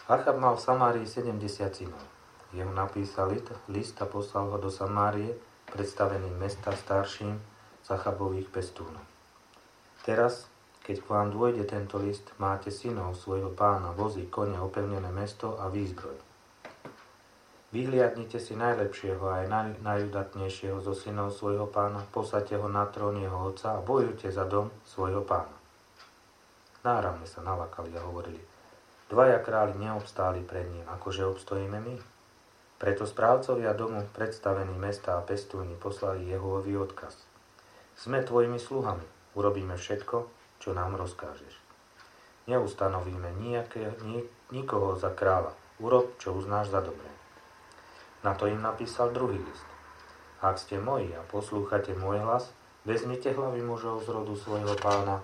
Achab mal v Samárii 70 synov. Jemu napísal list a poslal ho do Samárie, predstaveným mesta starším z Achabových pestúnov. Teraz, keď k vám dôjde tento list, máte synov svojho pána, vozy, kone, opevnené mesto a výzbroj. Vyhliadnite si najlepšieho a aj najudatnejšieho zo synov svojho pána, posaďte ho na trón jeho otca a bojujte za dom svojho pána. Náramne sa nalakali a hovorili: Dvaja králi neobstáli pred ním, akože obstojíme my. Preto správcovia domu, predstavení mesta a pestúni, poslali Jehovovi odkaz. Sme tvojimi sluhami, urobíme všetko, čo nám rozkážeš. Neustanovíme nikoho za kráľa, urob, čo uznáš za dobré. Na to im napísal druhý list. Ak ste moji a poslúchate môj hlas, vezmite hlavy mužov z rodu svojho pána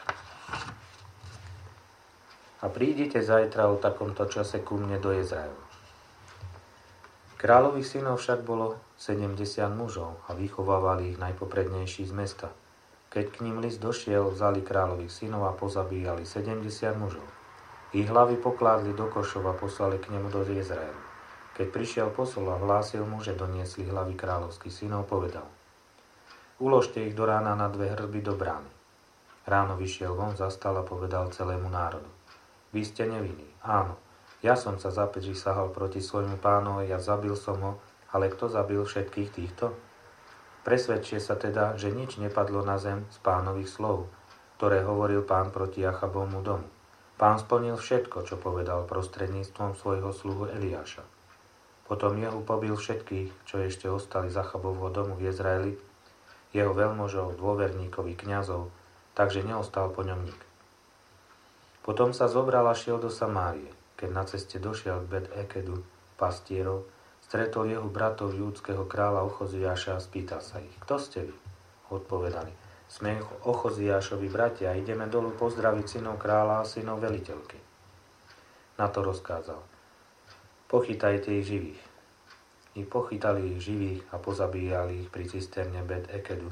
a prídite zajtra o takomto čase ku mne do Izraelu. Kráľových synov však bolo 70 mužov a vychovávali ich najpoprednejší z mesta. Keď k ním list došiel, vzali kráľových synov a pozabíjali 70 mužov. Ich hlavy pokládli do košov a poslali k nemu do Izraelu. Keď prišiel posol a hlásil mu, že doniesli hlavy kráľovských synov, povedal: Uložte ich do rána na 2 hrdby do brány. Ráno vyšiel von, zastal a povedal celému národu: Vy ste nevinní. Áno, ja som sa zaprísahal proti svojmu pánovi a zabil som ho, ale kto zabil všetkých týchto? Presvedčte sa teda, že nič nepadlo na zem z pánových slov, ktoré hovoril pán proti Achabovmu domu. Pán splnil všetko, čo povedal prostredníctvom svojho sluhu Eliáša. Potom Jehu pobil všetkých, čo ešte ostali z Achabovho domu v Izraeli, jeho veľmožov, dôverníkov i kňazov, takže neostal po ňom nik. Potom sa zobral a šiel do Samárie. Keď na ceste došiel k Bet-Ekedu pastierov, stretol Jehu bratov júdskeho kráľa Ochoziáša a spýtal sa ich: Kto ste vy? Odpovedali: Sme Ochoziášovi bratia a ideme dolu pozdraviť synov kráľa a synov veliteľky. Na to rozkázal: Pochytajte ich živých. I pochytali ich živých a pozabíjali ich pri cisterne Bet-Ekedu.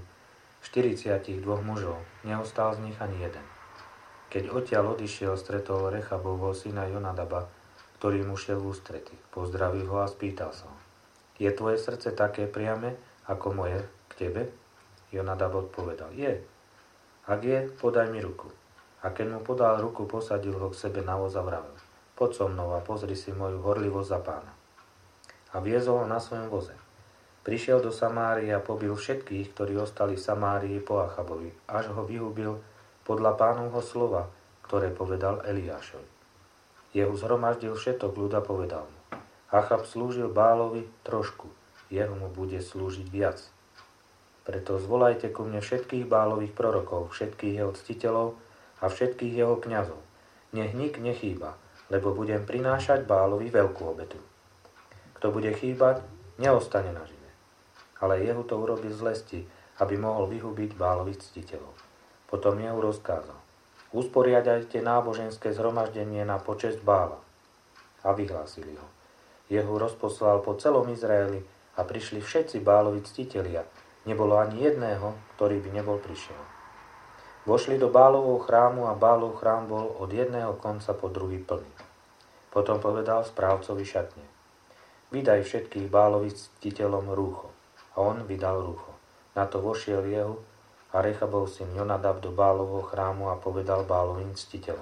42 mužov, neostal z nich ani jeden. Keď odtiaľ odišiel, stretol Rechabovho syna Jonadaba, ktorý mu šiel v ústrety. Pozdravil ho a spýtal sa ho: Je tvoje srdce také priame, ako moje k tebe? Jonadab odpovedal: Je. Ak je, podaj mi ruku. A keď mu podal ruku, posadil ho k sebe na voz a vravel: Poď so mnou a pozri si moju horlivosť za pána. A viezol ho na svojom voze. Prišiel do Samárie a pobil všetkých, ktorí ostali v Samárii po Achabovi, až ho vyhubil podľa pánovho slova, ktoré povedal Eliášovi. Jehu zhromaždil všetok ľud a povedal mu: Achab slúžil Bálovi trošku, Jehu mu bude slúžiť viac. Preto zvolajte ku mne všetkých Bálových prorokov, všetkých jeho ctiteľov a všetkých jeho kňazov. Nech nik nechýba, lebo budem prinášať Bálovi veľkú obetu. Kto bude chýbať, neostane nažive. Ale Jehu to urobil z lesti, aby mohol vyhubiť Bálových ctiteľov. Potom Jehu rozkázal: Usporiadajte náboženské zhromaždenie na počesť Bála. A vyhlásili ho. Jehu rozposlal po celom Izraeli a prišli všetci Bálovi ctitelia. Nebolo ani jedného, ktorý by nebol prišiel. Vošli do Bálovho chrámu a Bálov chrám bol od jedného konca po druhý plný. Potom povedal správcovi šatne: Vydaj všetkých Bálových ctiteľom rúcho. A on vydal rúcho. Na to vošiel Jehu a Rechabov syn Jonadab do Bálovho chrámu a povedal Bálovým ctiteľom: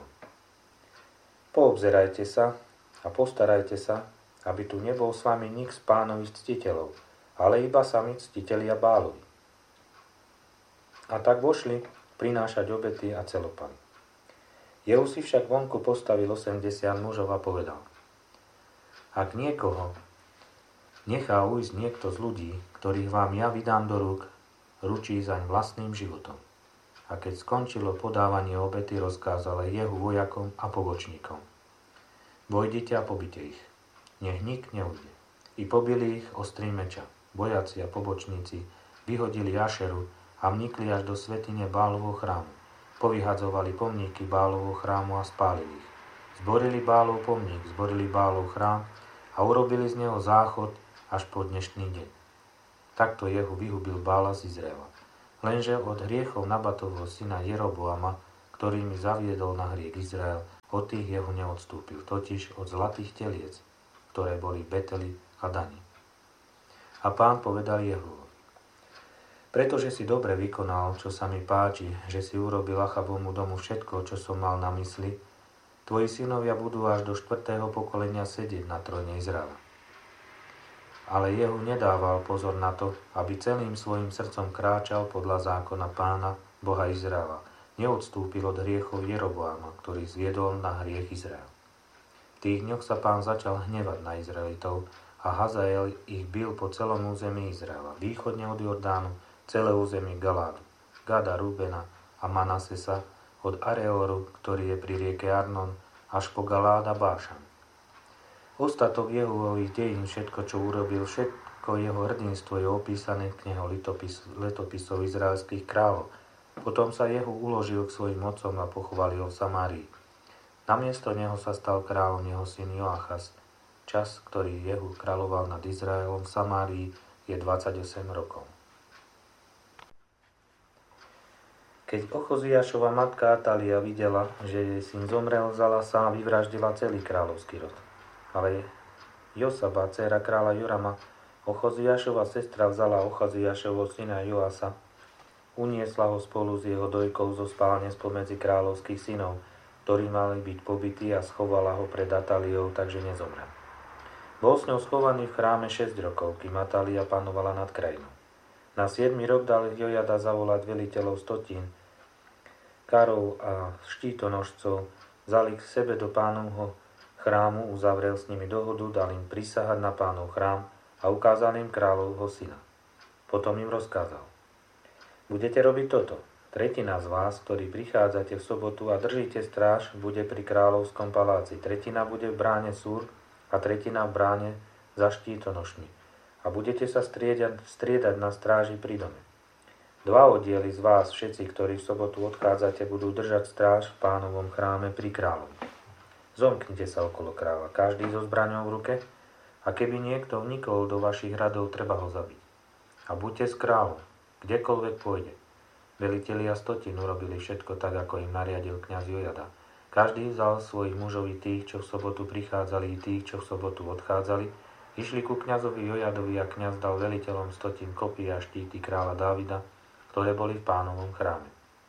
Poobzerajte sa a postarajte sa, aby tu nebol s vami nik z pánových ctiteľov, ale iba sami ctitelia Bálovi. A tak vošli prinášať obety a celopaly. Jehu si však vonku postavil 80 mužov a povedal: Ak niekoho nechá ujsť niekto z ľudí, ktorých vám ja vydám do rúk, ručí zaň vlastným životom. A keď skončilo podávanie obety, rozkázal Jehu vojakom a pobočníkom: Vojdite a pobite ich. Nech nik neujde. I pobili ich ostrým meča. Vojaci a pobočníci vyhodili Ašeru a vnikli až do svätyne Bálovho chrámu. Povyhadzovali pomníky Bálovho chrámu a spálili ich. Zborili Bálov pomník, zborili Bálov chrám a urobili z neho záchod až po dnešný deň. Takto Jehu vyhubil Bála z Izraela. Lenže od hriechov Nabatovho syna Jeroboama, ktorými zaviedol na hriech Izrael, od tých Jehu neodstúpil, totiž od zlatých teliec, ktoré boli v Beteli a Dani. A Pán povedal Jehu: pretože si dobre vykonal, čo sa mi páči, že si urobil Achabovmu domu všetko, čo som mal na mysli, tvoji synovia budú až do 4. pokolenia sedieť na tróne Izraela. Ale Jehu nedával pozor na to, aby celým svojim srdcom kráčal podľa zákona Pána, Boha Izraela. Neodstúpil od hriechov Jeroboáma, ktorý zviedol na hriech Izrael. V tých dňoch sa Pán začal hnevať na Izraelitov a Hazael ich bil po celom území Izraela, východne od Jordánu, celé územie Galádu, Gada, Rúbena a Manasesa, od Areoru, ktorý je pri rieke Arnon, až po Galád a Bášan. Ostatok Jehovových dejín, všetko, čo urobil, všetko jeho hrdinstvo je opísané v knihe letopisov izraelských kráľov. Potom sa Jehu uložil k svojim otcom a pochovali ho v Samárii. Namiesto neho sa stal kráľom jeho syn Joachaz. Čas, ktorý Jehu kráľoval nad Izraelom v Samárii, je 28 rokov. Keď Ochoziášova matka Atália videla, že jej syn zomrel, vzala sa a vyvraždila celý kráľovský rod. Ale Josaba, dcéra kráľa Jorama, Ochoziášova sestra, vzala Ochoziášovho syna Joasa, uniesla ho spolu s jeho dojkou zo spálne spomedzi kráľovských synov, ktorí mali byť pobití, a schovala ho pred Atáliou, takže nezomrel. Bol s ňou schovaný v chráme 6 rokov, kým Atália panovala nad krajinou. Na 7. rok dal Jojada zavolať veliteľov stotín, karov a štítonožcov, vzali k sebe do Pánovho chrámu, uzavrel s nimi dohodu, dal im prisahať na Pánov chrám a ukázal im kráľovho syna. Potom im rozkázal: budete robiť toto. Tretina z vás, ktorí prichádzate v sobotu a držíte stráž, bude pri kráľovskom paláci. Tretina bude v bráne Súr a tretina v bráne za štítonošmi. A budete sa striedať na stráži pri dome. 2 oddiely z vás, všetci, ktorí v sobotu odchádzate, budú držať stráž v Pánovom chráme pri kráľovi. Zomknite sa okolo kráľa, každý so zbraňou v ruke, a keby niekto vnikol do vašich radov, treba ho zabiť. A buďte s kráľom, kdekoľvek pôjde. Velitelia stotín urobili všetko tak, ako im nariadil kňaz Jojada. Každý vzal svojich mužov, i tých, čo v sobotu prichádzali, i tých, čo v sobotu odchádzali, išli ku kňazovi Jojadovi a kňaz dal veliteľom stotín kopy a štíty kráľa Dávida, ktoré boli v Pánovom chráme.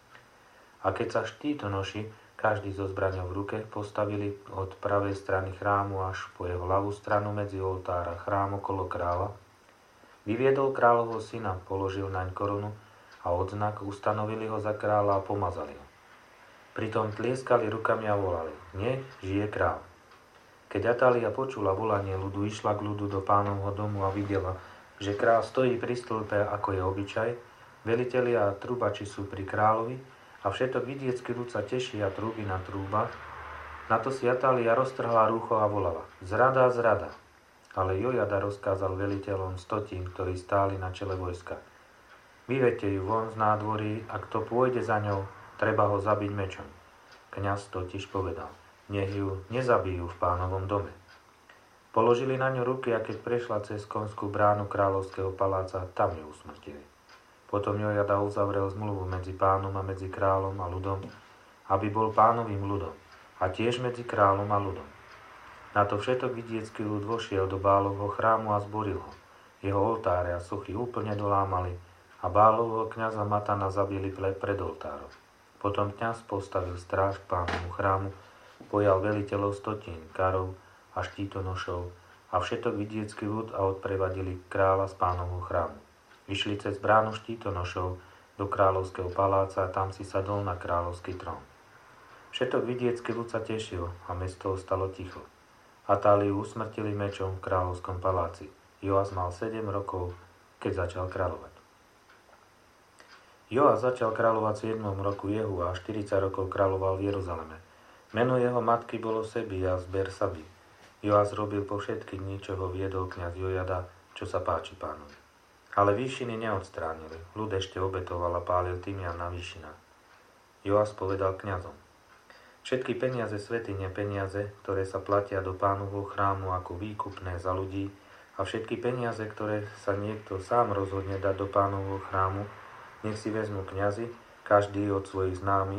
A keď sa štítonoši, každý so zbraňou v ruke, postavili od pravej strany chrámu až po jeho ľavú stranu medzi oltár a chrám okolo kráľa, vyviedol kráľovho syna, položil naň korunu a odznak, ustanovili ho za kráľa a pomazali ho. Pritom tlieskali rukami a volali: nech žije kráľ. Keď Atália počula volanie ľudu, išla k ľudu do Pánovho domu a videla, že kráľ stojí pri stĺpe, ako je obyčaj, velitelia a trubači sú pri kráľovi a všetok vidiecký ľud sa teší a trúbi na trúbach. Na to si Atália roztrhla rúcho a volala: zrada, zrada. Ale Jojada rozkázal veliteľom stotín, ktorí stáli na čele vojska: vyvedte ju von z nádvorí, a kto pôjde za ňou, treba ho zabiť mečom. Kňaz totiž povedal: nech ju nezabijú v Pánovom dome. Položili na ňu ruky, a keď prešla cez konskú bránu kráľovského paláca, tam ju usmrtili. Potom Jojada uzavrel zmluvu medzi Pánom a medzi kráľom a ľudom, aby bol Pánovým ľudom, a tiež medzi kráľom a ľudom. Na to všetok vidiecký ľud vošiel do Bálovho chrámu a zboril ho. Jeho oltáre a sochy úplne dolámali a Bálovho kňaza Matana zabili pred oltárom. Potom kňaz postavil stráž k Pánovmu chrámu, pojal veliteľov stotín, karov a štítonošov a všetok vidiecký ľud a odprevadili kráľa z Pánovho chrámu. Išli cez bránu štítonošov do kráľovského paláca a tam si sadol na kráľovský trón. Všetok vidiecký ľud sa tešil a mesto ostalo ticho. Atáliu usmrtili mečom v kráľovskom paláci. Joas mal 7 rokov, keď začal kráľovať. Joas začal kráľovať v 7. roku Jehu a 40 rokov kráľoval v Jeruzaleme. Meno jeho matky bolo Sebia z Bersaby. Joas robil po všetky dni, čo ho viedol kňaz Jojada, čo sa páči Pánovi. Ale výšiny neodstránili. Ľud ešte obetoval a pálil tymian na výšinách. Joas povedal kňazom: všetky peniaze svätyne, peniaze, ktoré sa platia do Pánovho chrámu ako výkupné za ľudí, a všetky peniaze, ktoré sa niekto sám rozhodne dať do Pánovho chrámu, nech si vezmu kňazi, každý od svojich známych,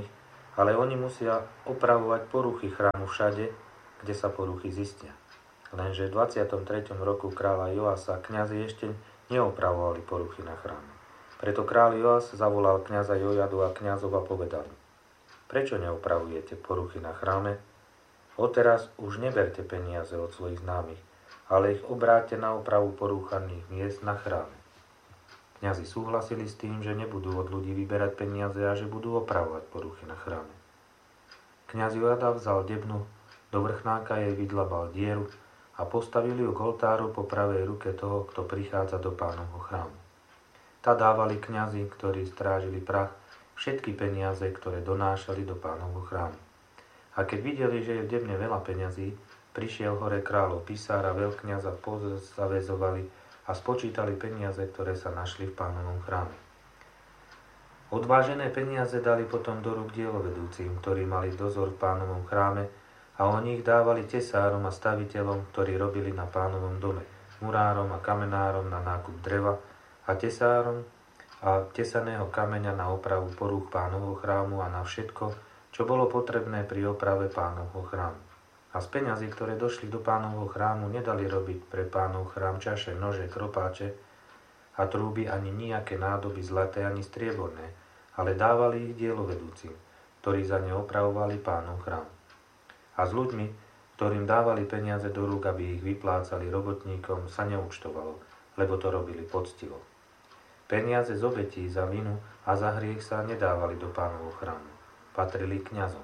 Ale oni musia opravovať poruchy chrámu všade, kde sa poruchy zistia. Lenže v 23. roku kráľa Joasa kňazi ešte neopravovali poruchy na chráme. Preto kráľ Joas zavolal kňaza Jojadu a kňazov a povedal: Prečo neopravujete poruchy na chráme? Odteraz už neberte peniaze od svojich známych, ale ich obráťte na opravu porúchaných miest na chráme. Kňazi súhlasili s tým, že nebudú od ľudí vyberať peniaze a že budú opravovať poruchy na chráme. Kňaz Jojada vzal debnu, do vrchnáka jej vydlabal dieru a postavili ju k oltáru po pravej ruke toho, kto prichádza do Pánovho chrámu. Tá dávali kňazi, ktorí strážili prach, všetky peniaze, ktoré donášali do Pánovho chrámu. A keď videli, že je v debne veľa peňazí, prišiel hore kráľov Pisár a veľkňaza pozavezovali a spočítali peniaze, ktoré sa našli v Pánovom chráme. Odvážené peniaze dali potom do rúk dielovedúcim, ktorí mali dozor v Pánovom chráme, a oni ich dávali tesárom a staviteľom, ktorí robili na Pánovom dome, murárom a kamenárom na nákup dreva a tesárom a tesaného kameňa na opravu porúch Pánovho chrámu a na všetko, čo bolo potrebné pri oprave Pánovho chrámu. A z peňazí, ktoré došli do Pánovho chrámu, nedali robiť pre Pánov chrám čaše, nože, kropáče a trúby ani nejaké nádoby zlaté ani strieborné, ale dávali ich dielovedúcim, ktorí za ne opravovali Pánov chrám. A s ľuďmi, ktorým dávali peniaze do rúk, aby ich vyplácali robotníkom, sa neúčtovalo, lebo to robili poctivo. Peniaze z obetí za vinu a za hriech sa nedávali do Pánovho chrámu. Patrili kňazom.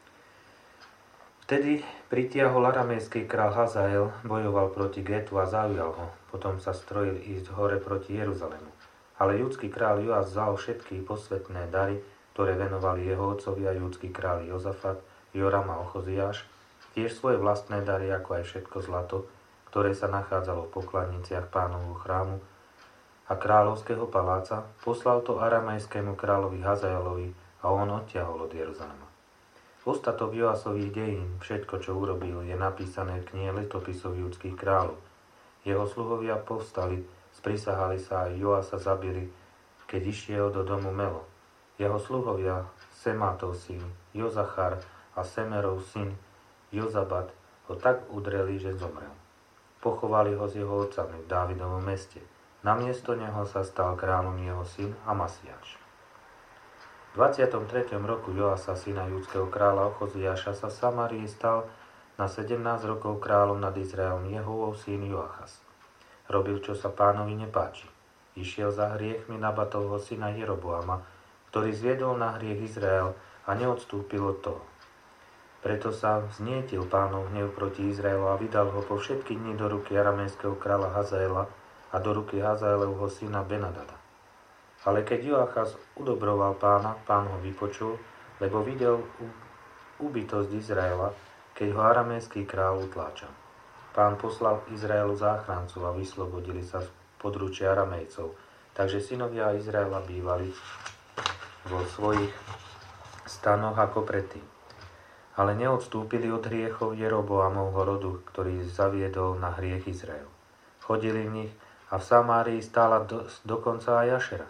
Vtedy pritiahol aramejský král Hazael, bojoval proti Getu a zaujal ho. Potom sa strojil ísť hore proti Jeruzalému. Ale judský král Joas vzal všetky posvätné dary, ktoré venovali jeho otcovia judský král Jozafat, Joram a Ochoziáš, tiež svoje vlastné dary, ako aj všetko zlato, ktoré sa nachádzalo v pokladniciach Pánovho chrámu a kráľovského paláca, poslal to aramejskému kráľovi Hazaelovi a on odtiahol od Jeruzalema. Ostatok Joasových dejín, všetko, čo urobil, je napísané v knihe letopisov judských kráľov. Jeho sluhovia povstali, sprisahali sa a Joasa zabili, keď išiel do domu Melo. Jeho sluhovia, Semátov syn, Jozachar a Semerov syn, Jozabat, ho tak udreli, že zomrel. Pochovali ho s jeho otcami v Dávidovom meste. Namiesto neho sa stal kráľom jeho syn Amasiáš. V 23. roku Joasa, syna judského kráľa Ochoziáša, sa v Samárii stal na 17 rokov kráľom nad Izraelom Jehovov syn Joachas. Robil, čo sa Pánovi nepáči. Išiel za hriechmi Nabatovho syna Jeroboama, ktorý zviedol na hriech Izrael a neodstúpil od toho. Preto sa vznietil Pánov hnev proti Izraelu a vydal ho po všetky dni do ruky aramejského kráľa Hazaela a do ruky Hazaelovho syna Benadada. Ale keď Joachaz udobroval Pána, Pán ho vypočul, lebo videl úbytosť Izraela, keď ho aramejský kráľ utláčal. Pán poslal Izraelu záchrancu a vyslobodili sa z područia Aramejcov, takže synovia Izraela bývali vo svojich stanoch ako predtým. Ale neodstúpili od hriechov Jeroboamovho rodu, ktorý zaviedol na hriech Izrael. Chodili v nich a v Samárii stála dokonca aj Ašera.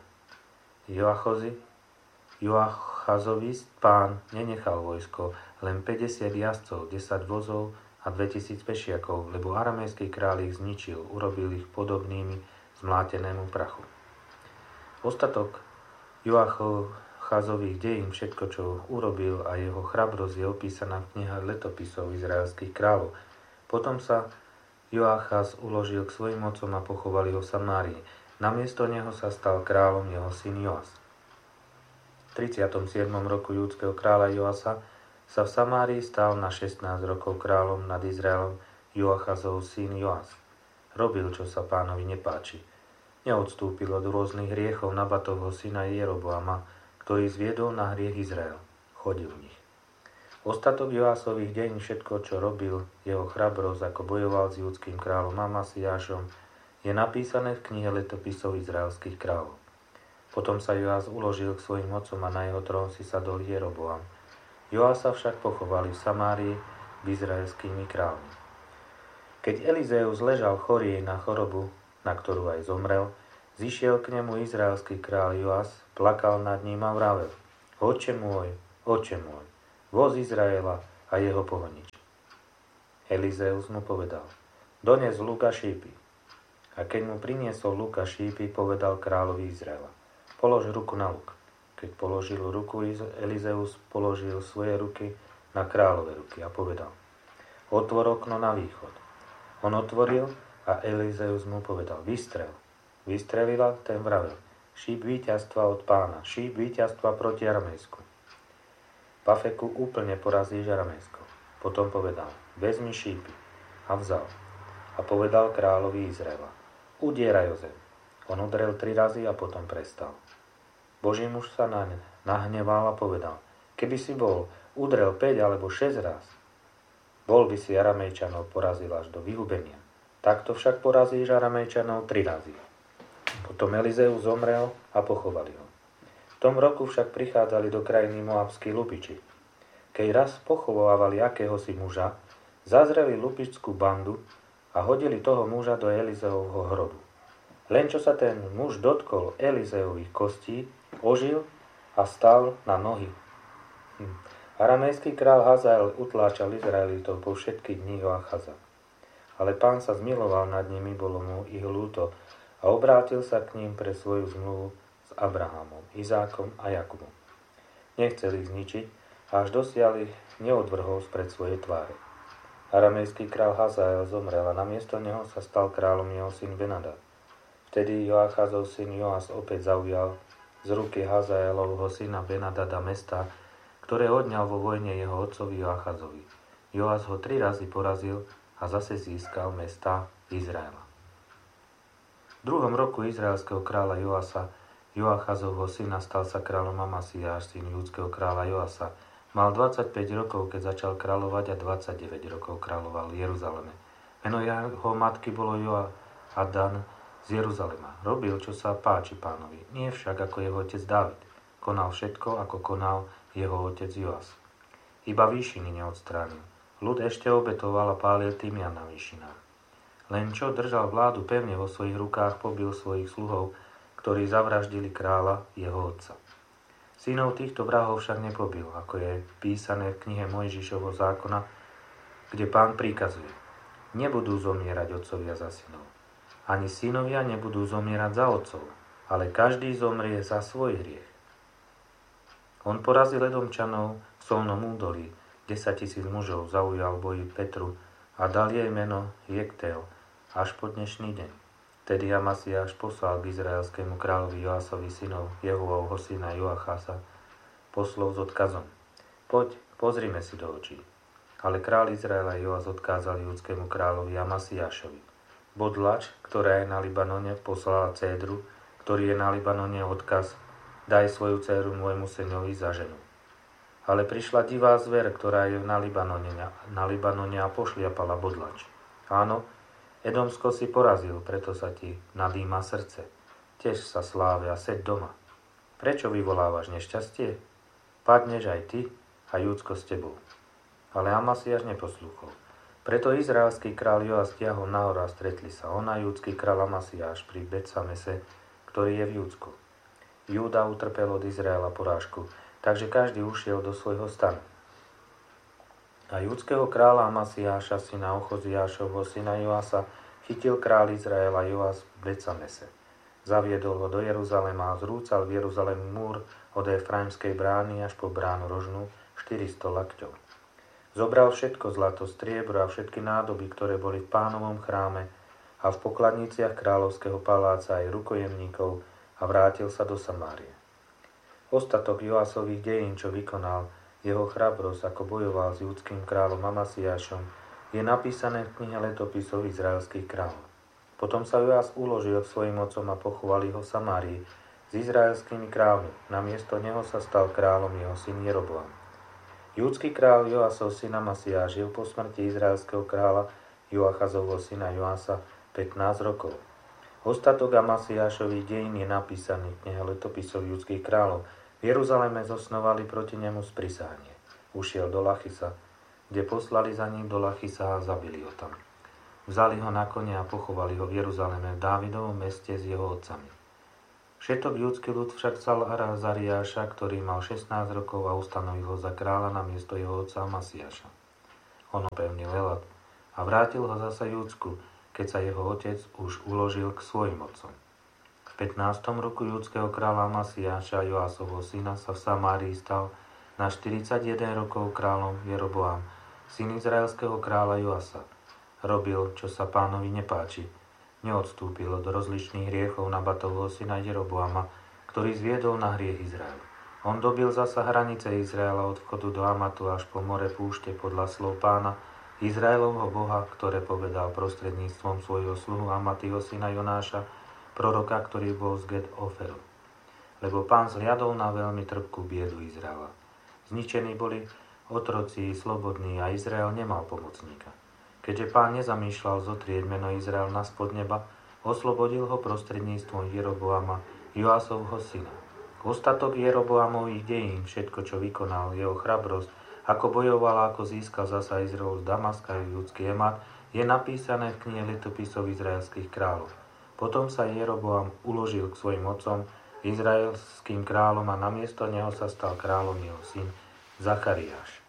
Joachazovi pán nenechal vojsko, len 50 jazdcov, 10 vozov a 2000 pešiakov, lebo aramejský kráľ ich zničil, urobil ich podobnými zmlátenému prachu. Ostatok Joachazových dejín, všetko, čo urobil a jeho chrabrosť je opísaná v knihách letopisov izraelských kráľov. Potom sa Joachaz uložil k svojim otcom a pochovali ho v Samárii. Namiesto neho sa stal kráľom jeho syn Joas. V 37. roku judského kráľa Joasa sa v Samárii stal na 16 rokov kráľom nad Izraelom Joachazov syn Joas. Robil, čo sa Pánovi nepáči. Neodstúpil od rôznych hriechov Nabatovho syna Jeroboama, ktorý zviedol na hriech Izrael. Chodil v nich. Ostatok Joasových deň, všetko, čo robil, jeho chrabrosť, ako bojoval s judským kráľom Amasiášom, je napísané v knihe letopisov izraelských kráľov. Potom sa Joas uložil k svojim otcom a na jeho trón si sadol Jeroboam. Joasa však pochovali v Samárii s izraelskými kráľmi. Keď Elizeus ležal chorý na chorobu, na ktorú aj zomrel, zišiel k nemu izraelský kráľ Joas, plakal nad ním a vravel: Otče Oče môj, voz Izraela a jeho pohonič. Elizeus mu povedal, dones luk a šípy. A keď mu priniesol luk a šípy, povedal kráľovi Izraela, polož ruku na luk. Keď položil ruku, Elizeus položil svoje ruky na kráľové ruky a povedal, otvor okno na východ. On otvoril a Elizeus mu povedal, vystrel. Vystrelila, ten vravel, šíp víťazstva od pána, šíp víťazstva proti Aramejsku. Pafeku úplne porazíš Aramejsko. Potom povedal, vezmi šípy. A vzal. A povedal kráľovi Izraela, udieraj o zem. On udrel 3 razy a potom prestal. Boží muž sa nahneval a povedal, keby si bol udrel 5 alebo 6 raz, bol by si Aramejčanov porazil až do vyhubenia. Takto však porazíš Aramejčanov 3 razy. Potom Elizeus zomrel a pochovali ho. V tom roku však prichádzali do krajiny moabskí lupiči. Keď raz pochovávali akéhosi muža, zazreli lupičskú bandu a hodili toho muža do Elizeovho hrobu. Len čo sa ten muž dotkol Elizeových kostí, ožil a stal na nohy. Aramejský král Hazael utláčal Izraelitov po všetky dni Joachaza. Ale Pán sa zmiloval nad nimi, bolo mu ich ľúto a obrátil sa k ním pre svoju zmluvu s Abrahamom, Izákom a Jakubom. Nechcel ich zničiť, až dosiaľ ich neodvrhol spred svojej tváre. Aramejský král Hazael zomrel a namiesto neho sa stal kráľom jeho syn Benadad. Vtedy Joachazov syn Joas opäť zaujal z ruky Hazaelovho syna Benadada mesta, ktoré odňal vo vojne jeho otcovi Joachazovi. Joas ho 3 razy porazil a zase získal mesta Izraela. V 2. roku izraelského kráľa Joasa, Joachazovho syna, stal sa kráľom Amasiáš, syn júdskeho kráľa Joasa. Mal 25 rokov, keď začal kráľovať a 29 rokov kráľoval v Jeruzaleme. Meno jeho matky bolo Joadan z Jeruzalema. Robil, čo sa páči Pánovi, nie však ako jeho otec Dávid. Konal všetko, ako konal jeho otec Joas. Iba výšiny neodstránil. Ľud ešte obetoval a pálil tymian na výšinách. Len čo držal vládu pevne vo svojich rukách, pobil svojich sluhov, ktorí zavraždili kráľa, jeho otca. Synov týchto vrahov však nepobil, ako je písané v knihe Mojžišovho zákona, kde Pán prikazuje, nebudú zomierať otcovia za synov. Ani synovia nebudú zomierať za otcov, ale každý zomrie za svoj hriech. On porazil Edomčanov v Solnom údolí, 10 000 mužov zaujal boji Petru a dal jej meno Jektel až po dnešný deň. Vtedy Amasiáš poslal k izraelskému kráľovi Joasovi synov Jehuovho syna Joachaza poslov s odkazom. Poď, pozrime si do očí. Ale kráľ Izraela Joas odkázal júdskému kráľovi Amasiášovi. Bodlač, ktorá je na Libanone, poslala Cédru, ktorý je na Libanone, odkaz: daj svoju dcéru môjmu synovi za ženu. Ale prišla divá zver, ktorá je na Libanone a pošliapala bodlač. Áno, Edomsko si porazil, preto sa ti nadýma srdce. Tež sa sláve a seď doma. Prečo vyvolávaš nešťastie? Padneš aj ty a Júdsko s tebou. Ale Amasiáš neposlúchol. Preto izraelský kráľ Joas stiahol nahor a stretli sa on a júdsky kráľ Amasiáš pri Betsamese, ktorý je v Júdsku. Júda utrpel od Izraela porážku, takže každý ušiel do svojho stanu. A júdskeho kráľa Amasiáša, syna Ochoziášovho, syna Joasa, chytil kráľ Izraela Joas v Betsamese. Zaviedol ho do Jeruzalema a zrúcal v Jeruzalemu múr od Efraimskej brány až po bránu rožnú 400 lakťov. Zobral všetko zlato, striebro a všetky nádoby, ktoré boli v Pánovom chráme a v pokladniciach kráľovského paláca aj rukojemníkov a vrátil sa do Samárie. Ostatok Joasových dejín, čo vykonal, jeho chrabrosť, ako bojoval s judským kráľom Amasiášom, je napísané v knihe letopisov izraelských kráľov. Potom sa Joas uložil k svojim otcom a pochovali ho v Samárii s izraelskými kráľmi. Namiesto neho sa stal kráľom jeho syn Jeroboam. Júdsky kráľ Joasov syn Amasiáš žil po smrti izraelského kráľa Joachazovho syna Joasa 15 rokov. Ostatok Amasiášových dejín je napísaný v knihe letopisov judských kráľov. V Jeruzaleme zosnovali proti nemu sprisahanie. Ušiel do Lachisa, kde poslali za ním do Lachisa a zabili ho tam. Vzali ho na kone a pochovali ho v Jeruzaleme v Dávidovom meste s jeho otcami. Všetok judský ľud však vzal Azariáša, ktorý mal 16 rokov a ustanovil ho za kráľa na miesto jeho otca Amasiáša. On opevnil Elat a vrátil ho zasa Júdsku, keď sa jeho otec už uložil k svojim otcom. V 15. roku judského kráľa Amasiáša Joásovho syna sa v Samárii stal na 41 rokov kráľom Jeroboám, syn izraelského kráľa Joasa. Robil, čo sa pánovi nepáči. Neodstúpil od rozličných hriechov Nabatovho syna Jeroboama, ktorý zviedol na hriech Izrael. On dobil zasa hranice Izraela od vchodu do Amatu až po more púšte podľa slov pána, Izraelovho Boha, ktoré povedal prostredníctvom svojho sluhu Amatiho syna Jonáša, proroka, ktorý bol z Get Oferu. Lebo pán zliadol na veľmi trpkú biedu Izraela. Zničení boli otroci slobodní a Izrael nemal pomocníka. Keďže pán nezamýšľal zotrieť meno Izrael na spod neba, oslobodil ho prostredníctvom Jeroboama, Joásovho syna. Ostatok Jeroboamových dejín, všetko, čo vykonal, jeho chrabrosť, ako bojoval a ako získal zasa Izrael z Damaska a judský Emat, je napísané v knihe letopisov izraelských kráľov. Potom sa Jeroboam uložil k svojim otcom, izraelským kráľom a namiesto neho sa stal kráľom jeho syn Zachariáš.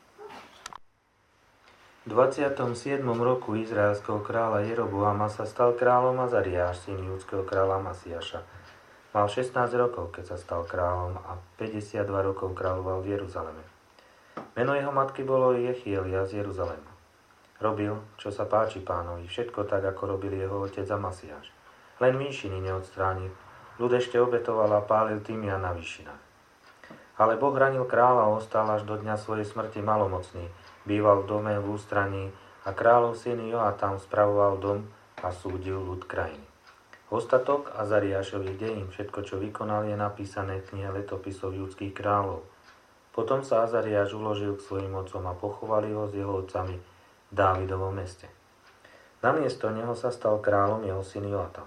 V 27. roku izraelského kráľa Jeroboama sa stal kráľom Azariáš, syn judského kráľa Amasiáša. Mal 16 rokov, keď sa stal kráľom a 52 rokov kráľoval v Jeruzaleme. Meno jeho matky bolo Jechielia z Jeruzalema. Robil, čo sa páči pánovi, všetko tak, ako robil jeho otec Amasiáš. Len výšiny neodstránil. Ľud ešte obetoval a pálil tymian na výšinách. Ale Boh ranil kráľa a ostal až do dňa svojej smrti malomocný. Býval v dome v ústraní a kráľov syn Joatam spravoval dom a súdil ľud krajiny. Ostatok Azariášových dejín, všetko, čo vykonal, je napísané v knihe letopisov judských kráľov. Potom sa Azariáš uložil k svojim otcom a pochovali ho s jeho otcami v Dávidovom meste. Namiesto neho sa stal kráľom jeho syn Joatam.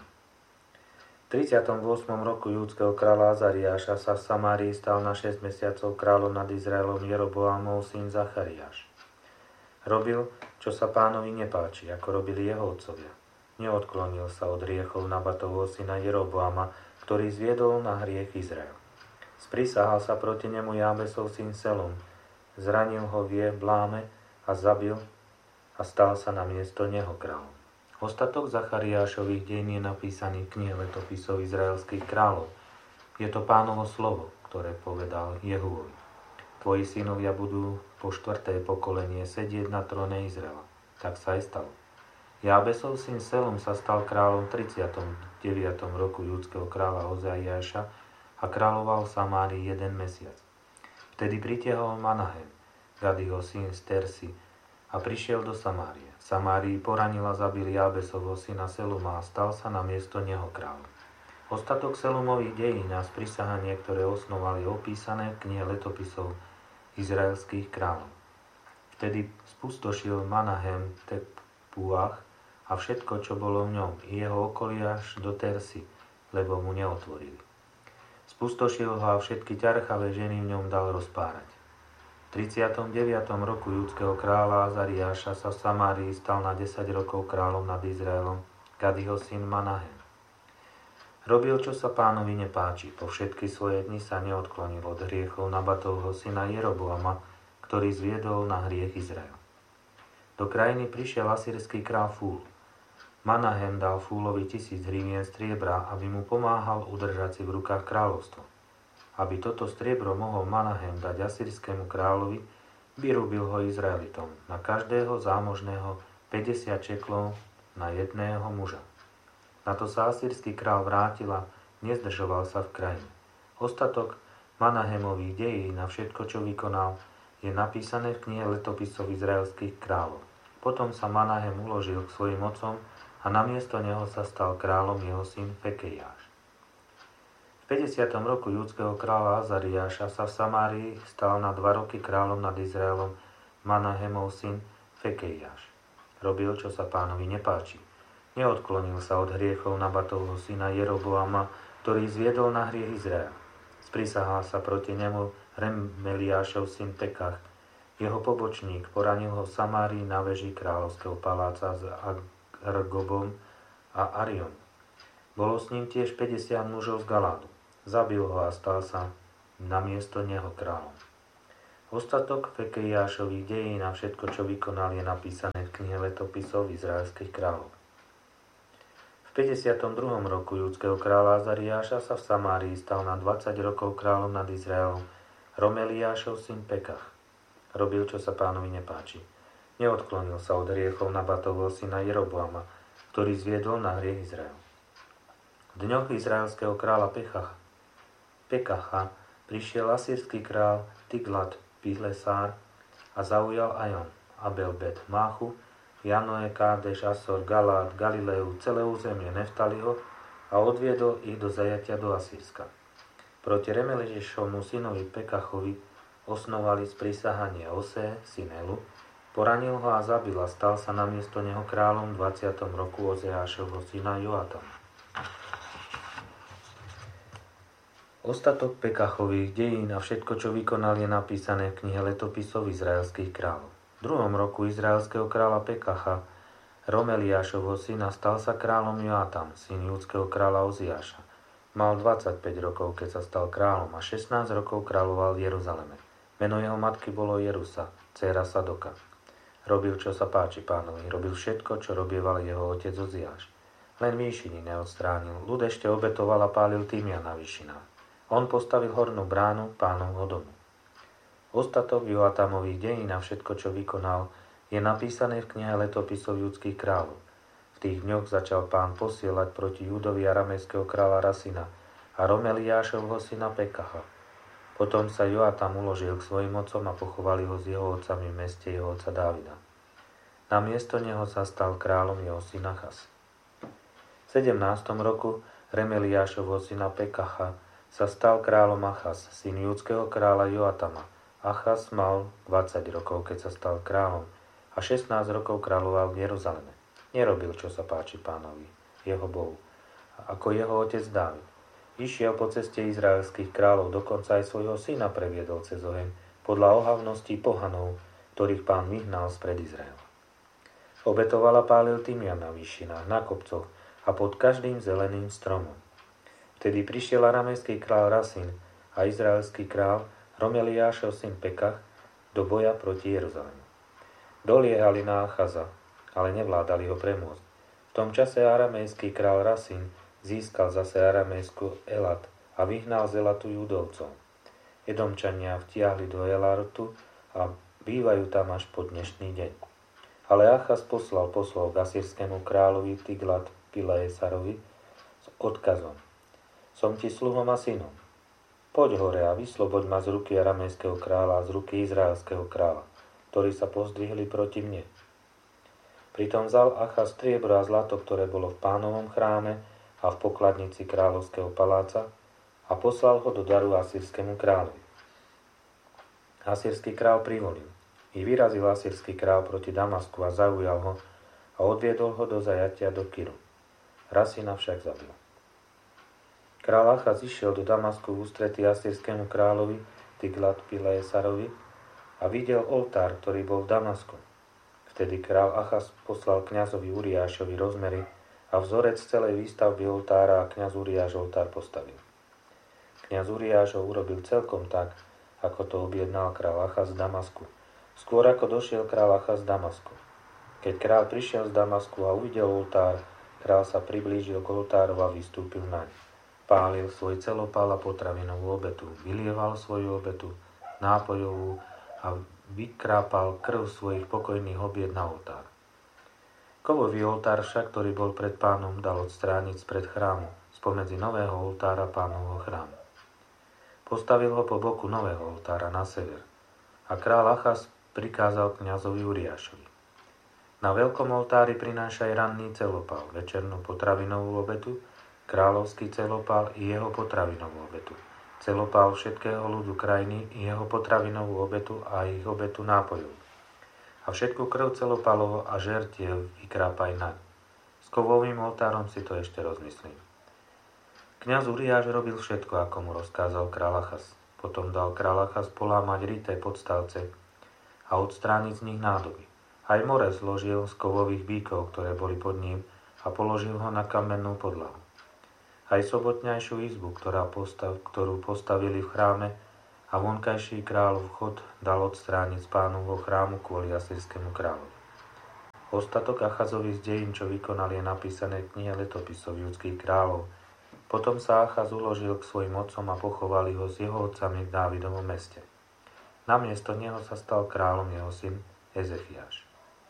V 38. roku judského kráľa Azariáša sa v Samárii stal na 6 mesiacov kráľom nad Izraelom Jeroboamov syn Zachariáš. Robil, čo sa pánovi nepáči, ako robili jeho otcovia. Neodklonil sa od hriechov Nabatovho syna Jeroboama, ktorý zviedol na hriech Izrael. Sprisahal sa proti nemu Jábesov syn Selom, zranil ho v Jebláme a zabil a stal sa na miesto neho kráľom. Ostatok Zachariášových dejín je napísaný v knihe letopisov izraelských kráľov. Je to pánovo slovo, ktoré povedal Jehúovi. Tvoji synovia budú po 4. pokolenie sedieť na tróne Izraela. Tak sa aj stalo. Jábesov syn Selom sa stal kráľom v 39. roku judského kráľa Ozaiáša a kráľoval v Samárii 1 mesiac. Vtedy pritiahol Manahem, Gadiho syn z Tersi, a prišiel do Samárie. V Samárii poranil a zabil Jábesovho syna Seluma a stal sa na miesto neho kráľom. Ostatok Selumových dejín a sprisahanie, ktoré osnovali, opísané v knihe letopisov izraelských kráľov. Vtedy spustošil Manahem Tepuach a všetko, čo bolo v ňom, i jeho okolie až do Tersy, lebo mu neotvorili. Spustošil ho a všetky ťarchavé ženy v ňom dal rozpárať. V 39. roku judského kráľa Azariáša sa v Samárii stal na 10 rokov kráľom nad Izraelom Gadiho syn Manahem. Robil, čo sa pánovi nepáči, po všetky svoje dni sa neodklonil od hriechov Nabatovho syna Jeroboama, ktorý zviedol na hriech Izrael. Do krajiny prišiel asýrsky kráľ Fúl. Manahem dal Fúlovi 1000 hrivien striebra, aby mu pomáhal udržať si v rukách kráľovstvo. Aby toto striebro mohol Manahem dať asýrskému kráľovi, vyrubil ho Izraelitom, na každého zámožného 50 šeklov na jedného muža. Na to sa asýrsky kráľ vrátil a nezdržoval sa v krajine. Ostatok Manahemových dejín a všetko, čo vykonal, je napísané v knihe letopisov izraelských kráľov. Potom sa Manahem uložil k svojim otcom a namiesto neho sa stal kráľom jeho syn Fekejáš. V 50. roku judského kráľa Azariáša sa v Samárii stal na 2 roky kráľom nad Izraelom Manahemov syn Fekejáš. Robil, čo sa pánovi nepáči. Neodklonil sa od hriechov Nabatovho syna Jeroboama, ktorý zviedol na hriech Izrael. Sprisahal sa proti nemu Remeliášov syn Pekach. Jeho pobočník poranil ho v Samárii na veži kráľovského paláca s Argobom a Ariom. Bolo s ním tiež 50 mužov z Galádu. zabil ho a stal sa namiesto neho kráľom. Ostatok Pekajášových dejín a všetko, čo vykonal, je napísané v knihe letopisov izraelských kráľov. V 52. roku judského kráľa Azariáša sa v Samárii stal na 20 rokov kráľom nad Izraelom Romeliášov syn Pekach. Robil, čo sa Pánovi nepáči. Neodklonil sa od hriechov Nabatovho syna Jeroboama, ktorý zviedol na hriech Izrael. V dňoch izraelského kráľa Pekacha prišiel asýrsky král Tiglat Pilesár a zaujal Ajon, Abel Bet Máchu, Janoe, Kádeš, Asor, Galát, Galileu, celé územie Neftaliho a odviedol ich do zajatia do Asýrska. Proti Remeliešovmu synovi Pekachovi osnovali sprisahanie Ose, syn Elu, poranil ho a zabil a stal sa namiesto neho kráľom v 20. roku Ozeášovho syna Joatama. Ostatok Pekachových dejín a všetko, čo vykonal, je napísané v knihe letopisov izraelských kráľov. V 2. roku izraelského kráľa Pekacha, Romeliášovho syna, stal sa kráľom Joatam, syn judského kráľa Oziáša. Mal 25 rokov, keď sa stal kráľom a 16 rokov kráľoval v Jeruzaleme. Meno jeho matky bolo Jerusa, dcéra Sadoka. Robil, čo sa páči Pánovi, robil všetko, čo robieval jeho otec Oziáš. Len výšiny neodstránil, ľud ešte obetoval a pálil týmia na výšinách. On postavil hornú bránu Pánovho domu. Ostatok Joatamových dejín a všetko, čo vykonal, je napísané v knihe letopisov judských kráľov. V tých dňoch začal Pán posielať proti Judovi aramejského kráľa Rasina a Romeliášovho syna Pekacha. Potom sa Joatam uložil k svojim otcom a pochovali ho s jeho otcami v meste jeho otca Dávida. Namiesto neho sa stal kráľom jeho syn Achaz. V 17. roku Remeliášovho syna Pekacha sa stal kráľom Achaz, syn judského kráľa Joatama. Achaz mal 20 rokov, keď sa stal kráľom a 16 rokov kráľoval v Jeruzaleme. Nerobil, čo sa páči Pánovi, jeho Bohu, ako jeho otec Dávid. Išiel po ceste izraelských kráľov, dokonca aj svojho syna previedol cez oheň, podľa ohavností pohanov, ktorých Pán vyhnal spred Izraela. Obetoval a pálil tymian na výšinách, na kopcoch a pod každým zeleným stromom. Vtedy prišiel aramejský král Rasin a izraelský král Romeliášov syn Pekach do boja proti Jeruzalemu. Doliehali na Achaza, ale nevládali ho premôcť. V tom čase aramejský král Rasin získal zase aramejskú Elat a vyhnal z Elatu Judovcov. Edomčania vtiahli do Elatu a bývajú tam až po dnešný deň. Ale Achaz poslal poslov k asýrskému kráľovi Tiglat Pilesarovi s odkazom: Som ti sluhom a synom. Poď hore a vysloboď ma z ruky aramejského kráľa a z ruky izraelského kráľa, ktorí sa pozdvihli proti mne. Pritom vzal Achaz striebro a zlato, ktoré bolo v Pánovom chráme a v pokladnici kráľovského paláca, a poslal ho do daru asýrskému kráľovi. Asýrsky král privolil. I vyrazil asýrsky král proti Damasku a zaujal ho a odviedol ho do zajatia do Kiru. Rasina však zabil. Král Achaz išiel do Damasku v ústretí asýrskému kráľovi Tiglat Pilesarovi a videl oltár, ktorý bol v Damasku. Vtedy král Achaz poslal kňazovi Uriášovi rozmery a vzorec celej výstavby oltára a kňaz Uriáš oltár postavil. Kňaz Uriáš ho urobil celkom tak, ako to objednal král Achaz z Damasku, skôr ako došiel král Achaz z Damasku. Keď král prišiel z Damasku a uvidel oltár, král sa priblížil k oltáru a vystúpil naň. Pálil svoj celopál a potravinovú obetu, vylieval svoju obetu nápojovú a vykrápal krv svojich pokojných obiet na oltár. Kovový oltár však, ktorý bol pred Pánom, dal odstrániť spred chrámu, spomedzi nového oltára Pánovho chrámu. Postavil ho po boku nového oltára na sever a král Achaz prikázal kňazovi Uriášovi: Na veľkom oltári prinášaj ranný celopál, večernú potravinovú obetu, kráľovský celopál i jeho potravinovú obetu, celopál všetkého ľudu krajiny i jeho potravinovú obetu a ich obetu nápojov. A všetku krv celopálovo a žertiev vykrápaj naň. S kovovým oltárom si to ešte rozmyslím. Kňaz Uriáš robil všetko, ako mu rozkázal král Achaz. Potom dal král Achaz polámať rité podstavce a odstrániť z nich nádoby. Aj more zložil z kovových bíkov, ktoré boli pod ním, a položil ho na kamennú podlahu. Aj sobotňajšiu izbu, ktorú postavili v chráme, a vonkajší kráľov vchod dal odstrániť z Pánovho chrámu kvôli asýrskému kráľovi. Ostatok Achazových dejín, čo vykonal, je napísané v knihe letopisov judských kráľov. Potom sa Achaz uložil k svojim otcom a pochovali ho s jeho otcami v Dávidovom meste. Namiesto neho sa stal kráľom jeho syn Ezechiáš.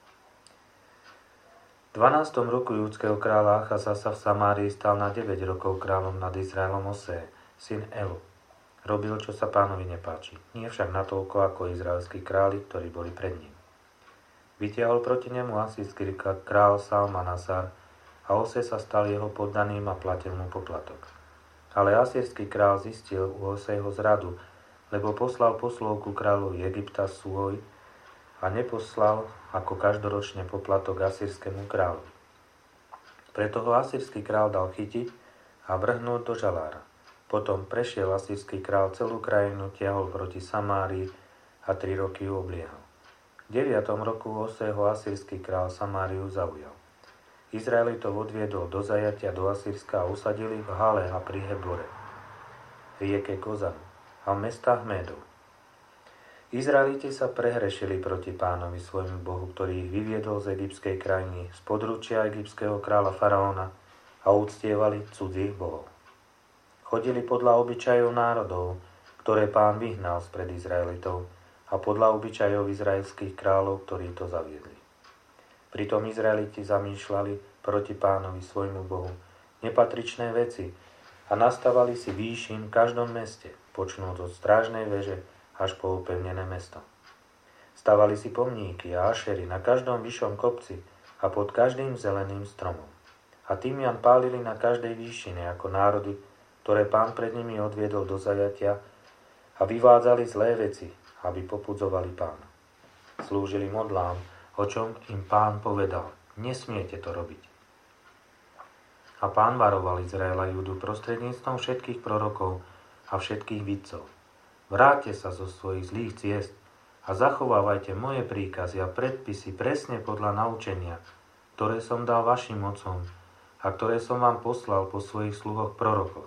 V 12. roku judského kráľa Achaza sa v Samárii stal na 9 rokov kráľom nad Izraelom Osé, syn Elu. Robil, čo sa Pánovi nepáči, nie však natoľko ako izraelskí králi, ktorí boli pred ním. Vytiahol proti nemu asýrsky kráľ Salmanasar a Osé sa stal jeho poddaným a platil mu poplatok. Ale asýrsky kráľ zistil u Osého zradu, lebo poslal poslov ku kráľovi Egypta svoj a neposlal ako každoročne poplatok asýrskému kráľovi. Preto ho asýrsky kráľ dal chytiť a vrhnúť do žalára. Potom prešiel asýrsky kráľ celú krajinu, tiahol proti Samárii a 3 roky ju obliehal. V 9. roku Osého asýrsky kráľ Samáriu zaujal. Izraelitov odviedol do zajatia do Asýrska a usadili v Hale a pri Hebore, rieke Kozanu a v mestách Médov. Izraeliti sa prehrešili proti Pánovi svojmu Bohu, ktorý ich vyviedol z egyptskej krajiny, z područia egyptského kráľa faraóna a uctievali cudzích bohov. Chodili podľa obyčajov národov, ktoré Pán vyhnal spred Izraelitov, a podľa obyčajov izraelských kráľov, ktorí to zaviedli. Pritom Izraeliti zamýšľali proti Pánovi svojmu Bohu nepatričné veci a nastavali si výšin v každom meste, počnúc od strážnej veže až po upevnené mesto. Stavali si pomníky a ašery na každom vyššom kopci a pod každým zeleným stromom. A týmian pálili na každej výšine ako národy, ktoré Pán pred nimi odviedol do zajatia, a vyvádzali zlé veci, aby popudzovali Pána. Slúžili modlám, o čom im Pán povedal: nesmiete to robiť. A Pán varoval Izraela Judu prostredníctvom všetkých prorokov a všetkých vidcov: vráťte sa zo svojich zlých ciest a zachovávajte moje príkazy a predpisy presne podľa naučenia, ktoré som dal vašim otcom a ktoré som vám poslal po svojich sluhoch prorokoch.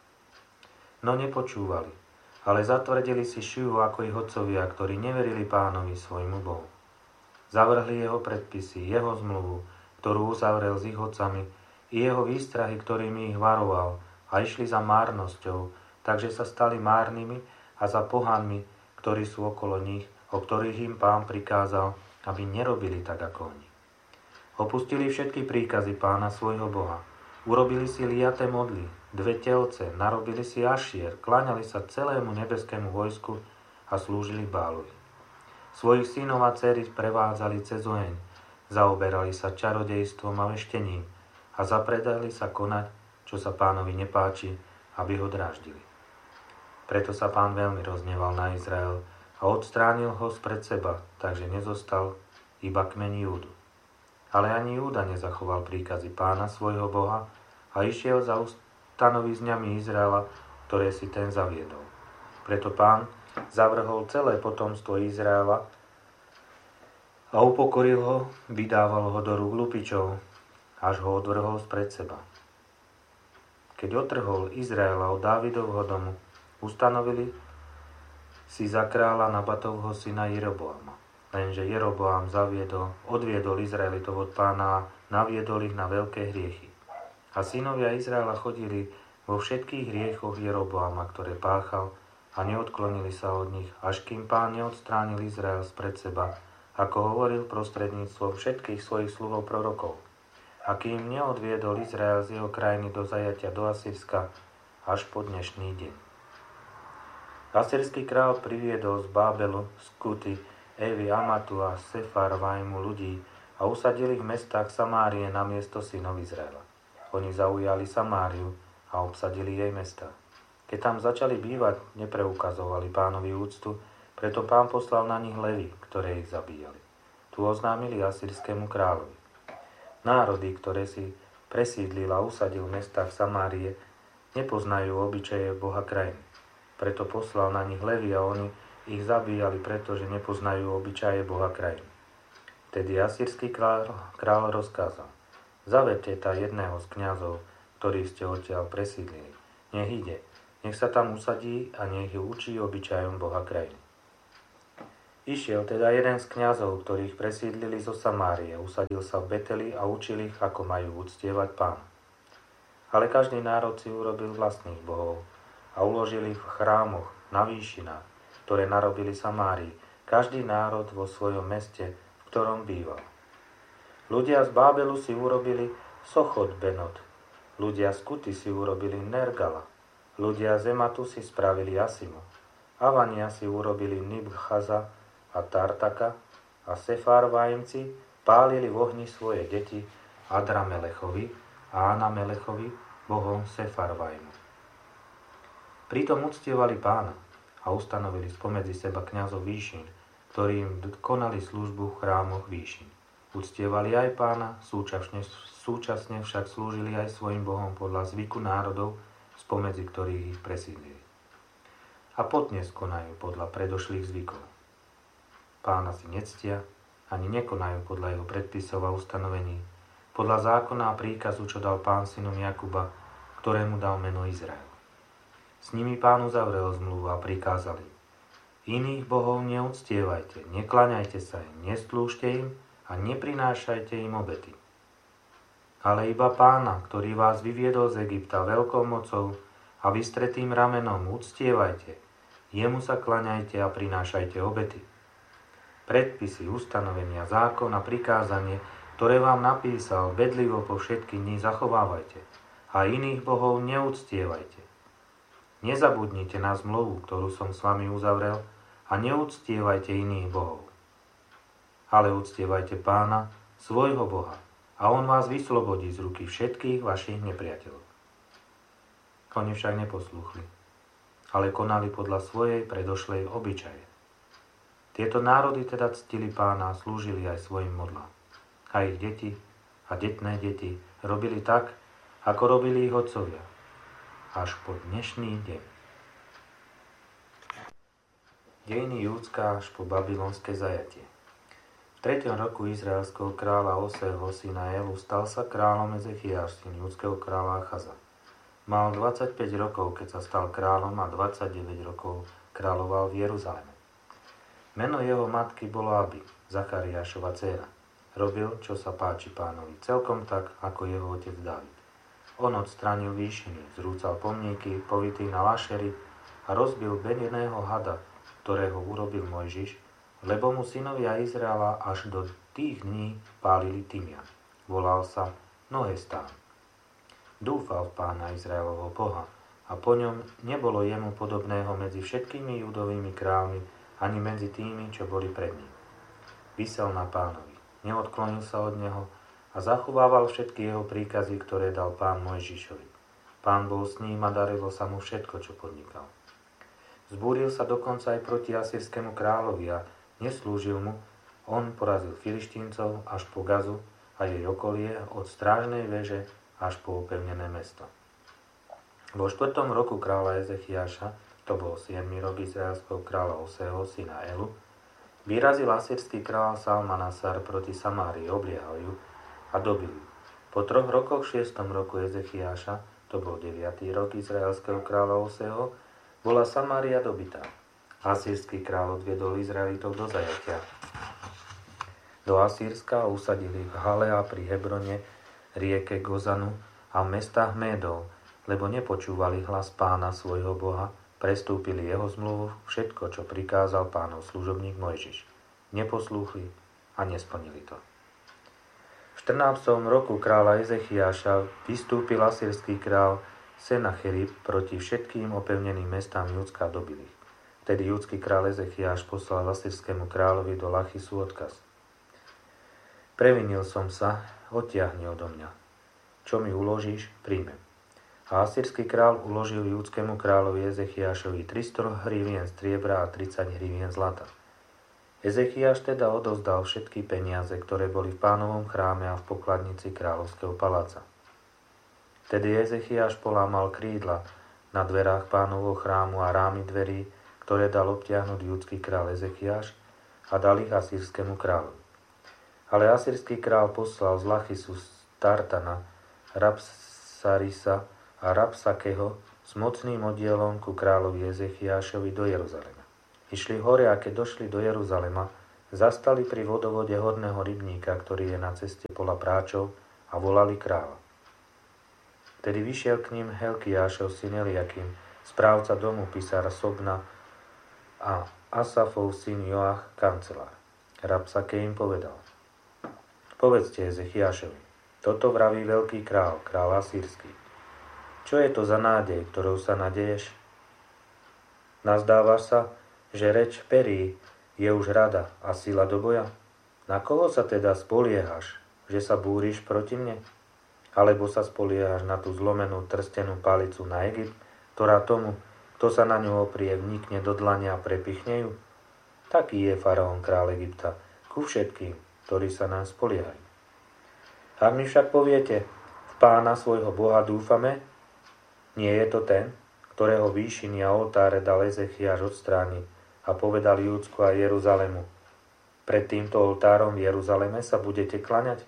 No nepočúvali, ale zatvrdili si šiju ako ich otcovia, ktorí neverili Pánovi svojmu Bohu. Zavrhli jeho predpisy, jeho zmluvu, ktorú uzavrel s ich otcami, i jeho výstrahy, ktorými ich varoval, a išli za márnosťou, takže sa stali márnymi a za pohanmi, ktorí sú okolo nich, o ktorých im Pán prikázal, aby nerobili tak ako oni. Opustili všetky príkazy Pána svojho Boha. Urobili si liaté modly, 2 telce, narobili si ašier, kláňali sa celému nebeskému vojsku a slúžili Bálovi. Svojich synov a dcery prevádzali cez oheň, zaoberali sa čarodejstvom a veštením a zapredali sa konať, čo sa Pánovi nepáči, aby ho dráždili. Preto sa Pán veľmi rozneval na Izrael a odstránil ho spred seba, takže nezostal iba kmeň Júdu. Ale ani Júda nezachoval príkazy Pána svojho Boha a išiel za ustanovizňami Izraela, ktoré si ten zaviedol. Preto Pán zavrhol celé potomstvo Izraela a upokoril ho, vydával ho do rúk lupičov, až ho odvrhol spred seba. Keď otrhol Izraela od Dávidovho domu, ustanovili si za kráľa Nabatovho syna Jeroboama. Lenže Jeroboam odviedol Izraelitov od Pána a naviedol ich na veľké hriechy. A synovia Izraela chodili vo všetkých hriechoch Jeroboama, ktoré páchal, a neodklonili sa od nich, až kým Pán neodstránil Izrael spred seba, ako hovoril prostredníctvom všetkých svojich sluhov prorokov. A kým neodviedol Izrael z jeho krajiny do zajatia do Asýrska až po dnešný deň. Asýrsky král priviedol z Bábelu, z Kuty, Evy, Amatu a Sefarvajmu ľudí a usadil ich v mestách Samárie na miesto synov Izraela. Oni zaujali Samáriu a obsadili jej mesta. Keď tam začali bývať, nepreukazovali Pánovi úctu, preto Pán poslal na nich levy, ktoré ich zabíjali. Tu oznámili asýrskému kráľovi: národy, ktoré si presídlil a usadil v mestách Samárie, nepoznajú obyčaje Boha krajiny. Preto poslal na nich levy a oni ich zabíjali, pretože nepoznajú obyčaje Boha krajiny. Tedy asýrsky kráľ rozkázal: zavedte jedného z kňazov, ktorý ste odtiaľ presídlili. Nech ide, nech sa tam usadí a nech ju učí obyčajom Boha krajiny. Išiel teda jeden z kňazov, ktorých presídlili zo Samárie, usadil sa v Beteli a učil ich, ako majú uctievať Pána. Ale každý národ si urobil vlastných bohov a uložil ich v chrámoch, na výšinách, ktoré narobili Samárii, každý národ vo svojom meste, v ktorom býval. Ľudia z Bábelu si urobili Sochot Benot, ľudia z Kuty si urobili Nergala, ľudia z Ematu si spravili Asimo, Avania si urobili Nibchaza a Tartaka a Sefarvaimci pálili v ohni svoje deti Adramelechovi a Anamelechovi, bohom Sefarvaimu. Pritom uctievali Pána a ustanovili spomedzi seba kňazov výšin, ktorí im konali službu v chrámoch výšin. Uctievali aj Pána, súčasne však slúžili aj svojim bohom podľa zvyku národov, spomedzi ktorých ich presídlili. A podnes konajú podľa predošlých zvykov. Pána si nectia, ani nekonajú podľa jeho predpisov a ustanovení, podľa zákona a príkazu, čo dal Pán synom Jakuba, ktorému dal meno Izrael. S nimi Pán uzavrel zmluvu a prikázal im: iných bohov neuctievajte, nekláňajte sa im, neslúžte im a neprinášajte im obety. Ale iba Pána, ktorý vás vyviedol z Egypta veľkou mocou a vystretým ramenom, uctievajte, jemu sa klaňajte a prinášajte obety. Predpisy, ustanovenia, zákon a prikázanie, ktoré vám napísal, bedlivo po všetky dni zachovávajte a iných bohov neuctievajte. Nezabudnite na zmluvu, ktorú som s vami uzavrel, a neuctievajte iných bohov. Ale uctievajte Pána, svojho Boha, a on vás vyslobodí z ruky všetkých vašich nepriateľov. Oni však neposlúchli, ale konali podľa svojej predošlej obyčaje. Tieto národy teda ctili Pána a slúžili aj svojim modlám. A ich deti a detné deti robili tak, ako robili ich otcovia, až po dnešný deň. Dejiny Júdska až po babylonské zajatie. V 3. roku izraelského kráľa Oseho syna Elu stal sa kráľom Ezechiáš, syn júdskeho kráľa Achaza. Mal 25 rokov, keď sa stal kráľom, a 29 rokov kráľoval v Jeruzaleme. Meno jeho matky bolo Abi, Zachariášova dcéra. Robil, čo sa páči Pánovi, celkom tak, ako jeho otec Dávid. On odstránil výšiny, zrúcal pomníky, povitý na lašery, a rozbil bedného hada, ktorého urobil Mojžiš, lebo mu synovia Izraela až do tých dní pálili tymian. Volal sa Nohestán. Dúfal v Pána Izraelovho Boha a po ňom nebolo jemu podobného medzi všetkými judovými kráľmi ani medzi tými, čo boli pred ním. Visel na Pánovi, neodklonil sa od neho a zachovával všetky jeho príkazy, ktoré dal Pán Mojžišovi. Pán bol s ním a darilo sa mu všetko, čo podnikal. Zbúril sa dokonca aj proti asýrskému kráľovi a neslúžil mu. On porazil Filištíncov až po Gazu a jej okolie, od strážnej veže až po opevnené mesto. Vo 4. roku kráľa Ezechiáša, to bol 7. rok izraelského kráľa Oseho, syna Elu, vyrazil asýrsky kráľ Salmanasar proti Samárii, obliehal ju a dobil ju. Po 3 rokoch v 6. roku Ezechiáša, to bol 9. rok izraelského kráľa Oseho, bola Samária dobitá. Asýrsky kráľ odviedol Izraelitov do zajatia. Do Asýrska usadili v Hale a pri Hebrone, rieke Gozanu a v mestách Médov, lebo nepočúvali hlas Pána svojho Boha, prestúpili jeho zmluvu, všetko, čo prikázal Pánov služobník Mojžiš. Neposlúchli a nesplnili to. V 14. roku kráľa Ezechiáša vystúpil asýrsky král Senacherib proti všetkým opevneným mestám Júdska a dobil ich. Vtedy júdsky kráľ Ezechiáš poslal asýrskému kráľovi do Lachisu odkaz: Previnil som sa, odtiahni odo mňa. Čo mi uložíš, príjmem. A asýrsky kráľ uložil júdskému kráľovi Ezechiášovi 300 hrivien striebra a 30 hrivien zlata. Ezechiáš teda odovzdal všetky peniaze, ktoré boli v Pánovom chráme a v pokladnici kráľovského paláca. Tedy Ezechiáš polámal krídla na dverách Pánovho chrámu a rámy dverí, ktoré dal obtiahnuť júdsky kráľ Ezechiáš, a dal ich asýrskému kráľovi. Ale asýrsky kráľ poslal z Lachisu z Tartana Rabsarisa a Rabsakeho s mocným oddielom ku kráľovi Ezechiášovi do Jeruzalema. Išli hore a keď došli do Jeruzalema, zastali pri vodovode horného rybníka, ktorý je na ceste pola práčov, a volali kráľa. Tedy vyšiel k ním Helkiášov syn Eliakim, správca domu pisára Sobna a Asafov syn Joach, kancelár. Rabsakej im povedal: Povedzte Ezechiášovi, toto vraví veľký král, král asýrsky. Čo je to za nádej, ktorou sa nadeješ? Nazdávaš sa, že reč perí je už rada a sila do boja? Na koho sa teda spoliehaš, že sa búriš proti mne? Alebo sa spoliehaš na tú zlomenú trstenú palicu na Egypt, ktorá tomu, kto sa na ňu oprie, vnikne do dlania a prepichne ju? Taký je faraón král Egypta ku všetkým, ktorí sa nám spoliehajú. Ak mi však poviete, v Pána svojho Boha dúfame, nie je to ten, ktorého výšiny a oltáre dal Ezechiáš odstrániť a povedal Júdsku a Jeruzalému: Pred týmto oltárom v Jeruzaleme sa budete klaňať?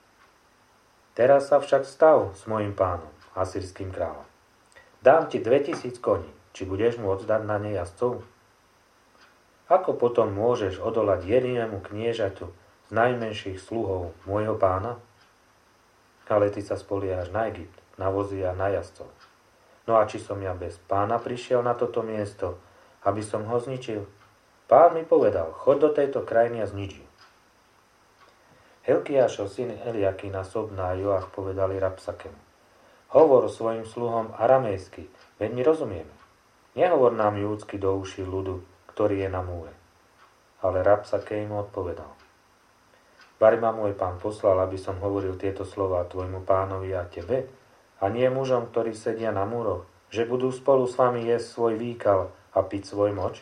Teraz sa však stav s mojim pánom, asýrským kráľom. Dám ti 2000 koní, či budeš môcť dať na ne jazdcov? Ako potom môžeš odolať jedinému kniežaťu z najmenších sluhov môjho pána? Ale ty sa spoliehaš na Egypt, na vozy a na jazdcov. No a či som ja bez pána prišiel na toto miesto, aby som ho zničil? Pán mi povedal: choď do tejto krajiny a znič ju. Helkiášov syn Eliakína, Sobna a Joach povedali Rabsakemu: Hovor svojim sluhom aramejsky, veď my rozumieme. Nehovor nám júdsky do uší ľudu, ktorý je na múre. Ale Rabsakej mu odpovedal: Vari ma môj pán poslal, aby som hovoril tieto slová tvojmu pánovi a tebe, a nie mužom, ktorí sedia na múroch, že budú spolu s vami jesť svoj výkal a piť svoj moč?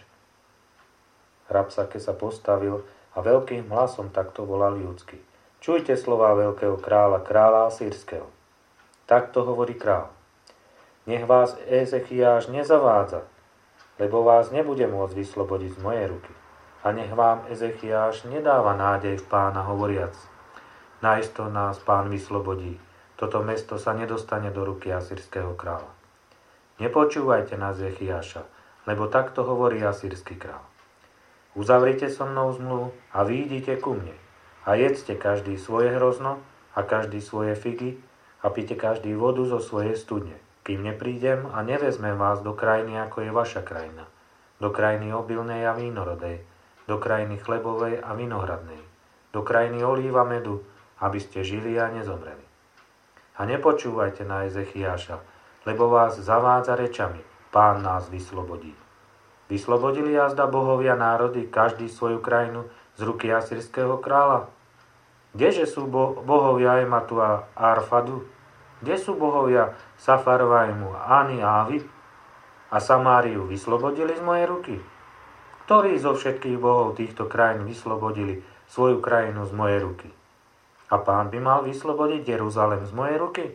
Rabsake sa postavil a veľkým hlasom takto volal júdsky: Čujte slová veľkého kráľa, kráľa asýrskeho. Takto hovorí král: Nech vás Ezechiáš nezavádza, lebo vás nebude môcť vyslobodiť z mojej ruky. A nech vám Ezechiáš nedáva nádej v pána hovoriac: Naisto nás pán vyslobodí, toto mesto sa nedostane do ruky asýrskeho kráľa. Nepočúvajte na Ezechiáša, lebo takto hovorí asýrsky kráľ: Uzavrite so mnou zmluvu a výjdite ku mne. A jedzte každý svoje hrozno a každý svoje figy a pite každý vodu zo svojej studne, kým neprídem a nevezmem vás do krajiny, ako je vaša krajina, do krajiny obilnej a vínorodej, do krajiny chlebovej a vinohradnej, do krajiny olíva medu, aby ste žili a nezomreli. A nepočúvajte na Ezechiáša, lebo vás zavádza rečami: Pán nás vyslobodí. Vyslobodili jazda bohovia národy, každý svoju krajinu, z ruky asýrskeho kráľa? Kdeže sú bohovia Ematu a Arfadu? Kde sú bohovia Safarvajmu, Ani a Avi? A Samáriu vyslobodili z mojej ruky? Ktorí zo všetkých bohov týchto krajín vyslobodili svoju krajinu z mojej ruky? A pán by mal vyslobodiť Jeruzalem z mojej ruky?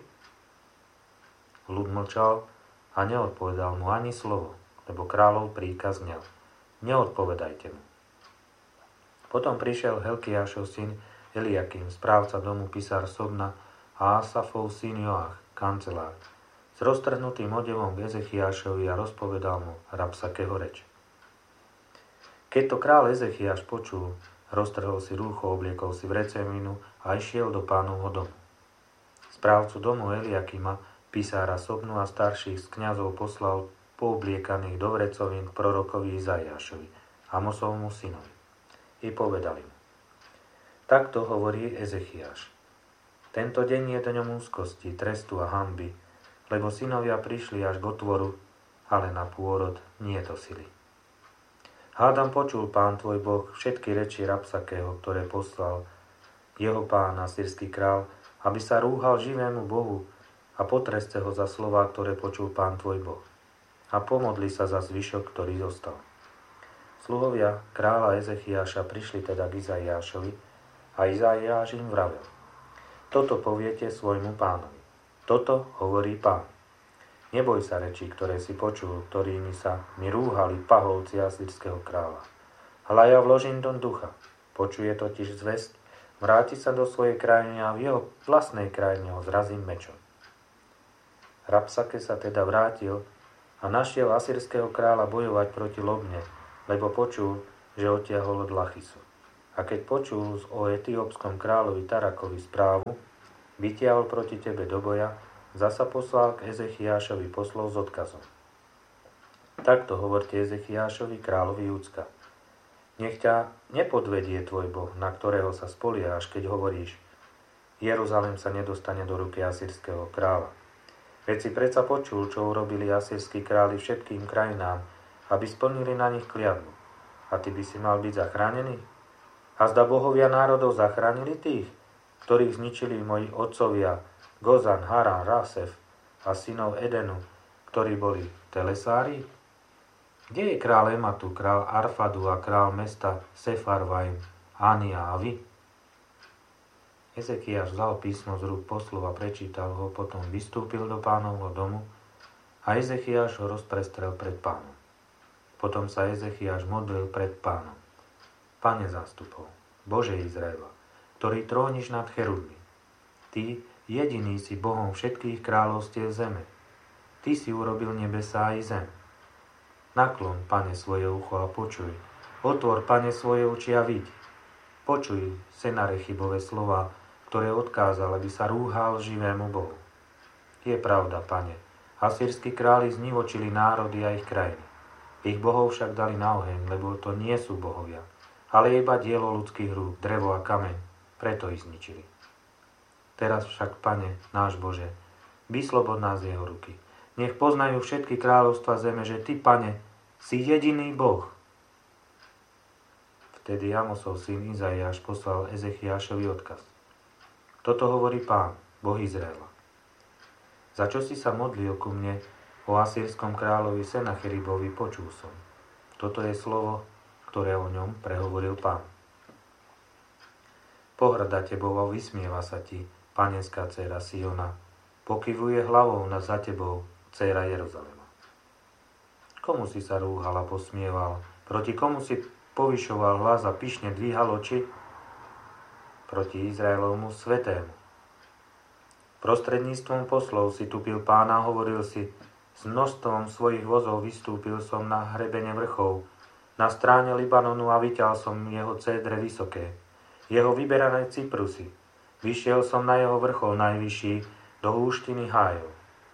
Ľud mlčal a neodpovedal mu ani slovo, lebo kráľov príkaz znel: Neodpovedajte mu. Potom prišiel Helkiášov syn Eliakim, správca domu pisár Sobna a Asafov syn Joach, kancelár, s roztrhnutým odevom k Ezechiášovi a rozpovedal mu Rabsakeho reč. Keď to král Ezechiáš počul, roztrhol si rúcho, obliekol si vreceminu a išiel do pánovho domu. Správcu domu Eliakima, pisára Sobnu a starších z kňazov poslal poobliekaných do vrecovín k prorokovi Izaiášovi, Amosovmu synovi. I povedali mu: Takto hovorí Ezechiáš: Tento deň je dňom úzkosti, trestu a hanby, lebo synovia prišli až k otvoru, ale na pôrod nie to sily. Hádam, počul pán tvoj Boh všetky reči Rabsakého, ktoré poslal jeho pán asýrsky král, aby sa rúhal živému Bohu a potreste ho za slová, ktoré počul pán tvoj Boh. A pomodli sa za zvyšok, ktorý zostal. Sluhovia kráľa Ezechiáša prišli teda k Izaiášovi a Izaiáš im vravel: Toto poviete svojmu pánovi. Toto hovorí pán. Neboj sa rečí, ktoré si počul, ktorými sa mi rúhali pahovci asýrskeho kráľa. Hľa ja vložím do ducha. Počuje totiž zvesť, vráti sa do svojej krajiny a v jeho vlastnej krajine ho zrazím mečom. Rabsake sa teda vrátil a našiel asýrskeho kráľa bojovať proti Lobne, lebo počul, že odtiahol od Lachisu. A keď počul o etiópskom kráľovi Tarakovi správu, vytiahol proti tebe do boja, zasa poslal k Ezechiášovi poslov s odkazom. Takto hovorte Ezechiášovi, kráľovi Júdska. Nech ťa nepodvedie tvoj Boh, na ktorého sa spoliehaš, keď hovoríš, Jeruzalém sa nedostane do ruky asýrskeho kráľa. Veď si predsa počul, čo urobili asýrski králi všetkým krajinám, aby splnili na nich kliatbu. A ty by si mal byť zachránený? A zda bohovia národov zachránili tých, ktorých zničili moji otcovia Gozan, Haran, Rasef a synov Edenu, ktorí boli Telesári? Kde je král Ematu, král Arfadu a král mesta Sefarvaim, Ania a vy? Ezekiáš vzal písmo z rúk poslov a prečítal ho, potom vystúpil do Pánovho domu a Ezechiáš ho rozprestrel pred Pánom. Potom sa Ezechiáš modlil pred Pánom. Pane zástupov, Bože Izraela, ktorý tróniš nad cherubmi, Ty jediný si Bohom všetkých kráľovstiev zeme. Ty si urobil nebesá i zem. Naklon, Pane, svoje ucho a počuj. Otvor, Pane, svoje oči a vidí. Počuj Senarechibove slova, ktoré odkázal, aby sa rúhal živému Bohu. Je pravda, Pane, asýrski králi znivočili národy a ich krajiny. Ich bohov však dali na oheň, lebo to nie sú bohovia, ale iba dielo ľudských rúk, drevo a kameň, preto ich zničili. Teraz však, Pane, náš Bože, vyslobod nás z jeho ruky. Nech poznajú všetky kráľovstva zeme, že Ty, Pane, si jediný Boh. Vtedy Amosov syn Izaiáš poslal Ezechiášovi odkaz. Toto hovorí Pán, Boh Izraela. Za čo si sa modlil ku mne o asýrskom kráľovi Senacheribovi, počul som. Toto je slovo, ktoré o ňom prehovoril Pán. Pohrda tebou a vysmieva sa ti, panenská dcéra Siona, pokyvuje hlavou za tebou, dcéra Jeruzalema. Komu si sa rúhal a posmieval? Proti komu si povyšoval hlas a pyšne dvíhal oči? Proti Izraelovmu svetému. Prostredníctvom poslov si tupil Pána, hovoril si, s množstvom svojich vozov vystúpil som na hrebene vrchov, na stráne Libanonu a vyťal som jeho cédre vysoké, jeho vyberané cyprusy. Vyšiel som na jeho vrchol najvyšší, do húštiny hájov.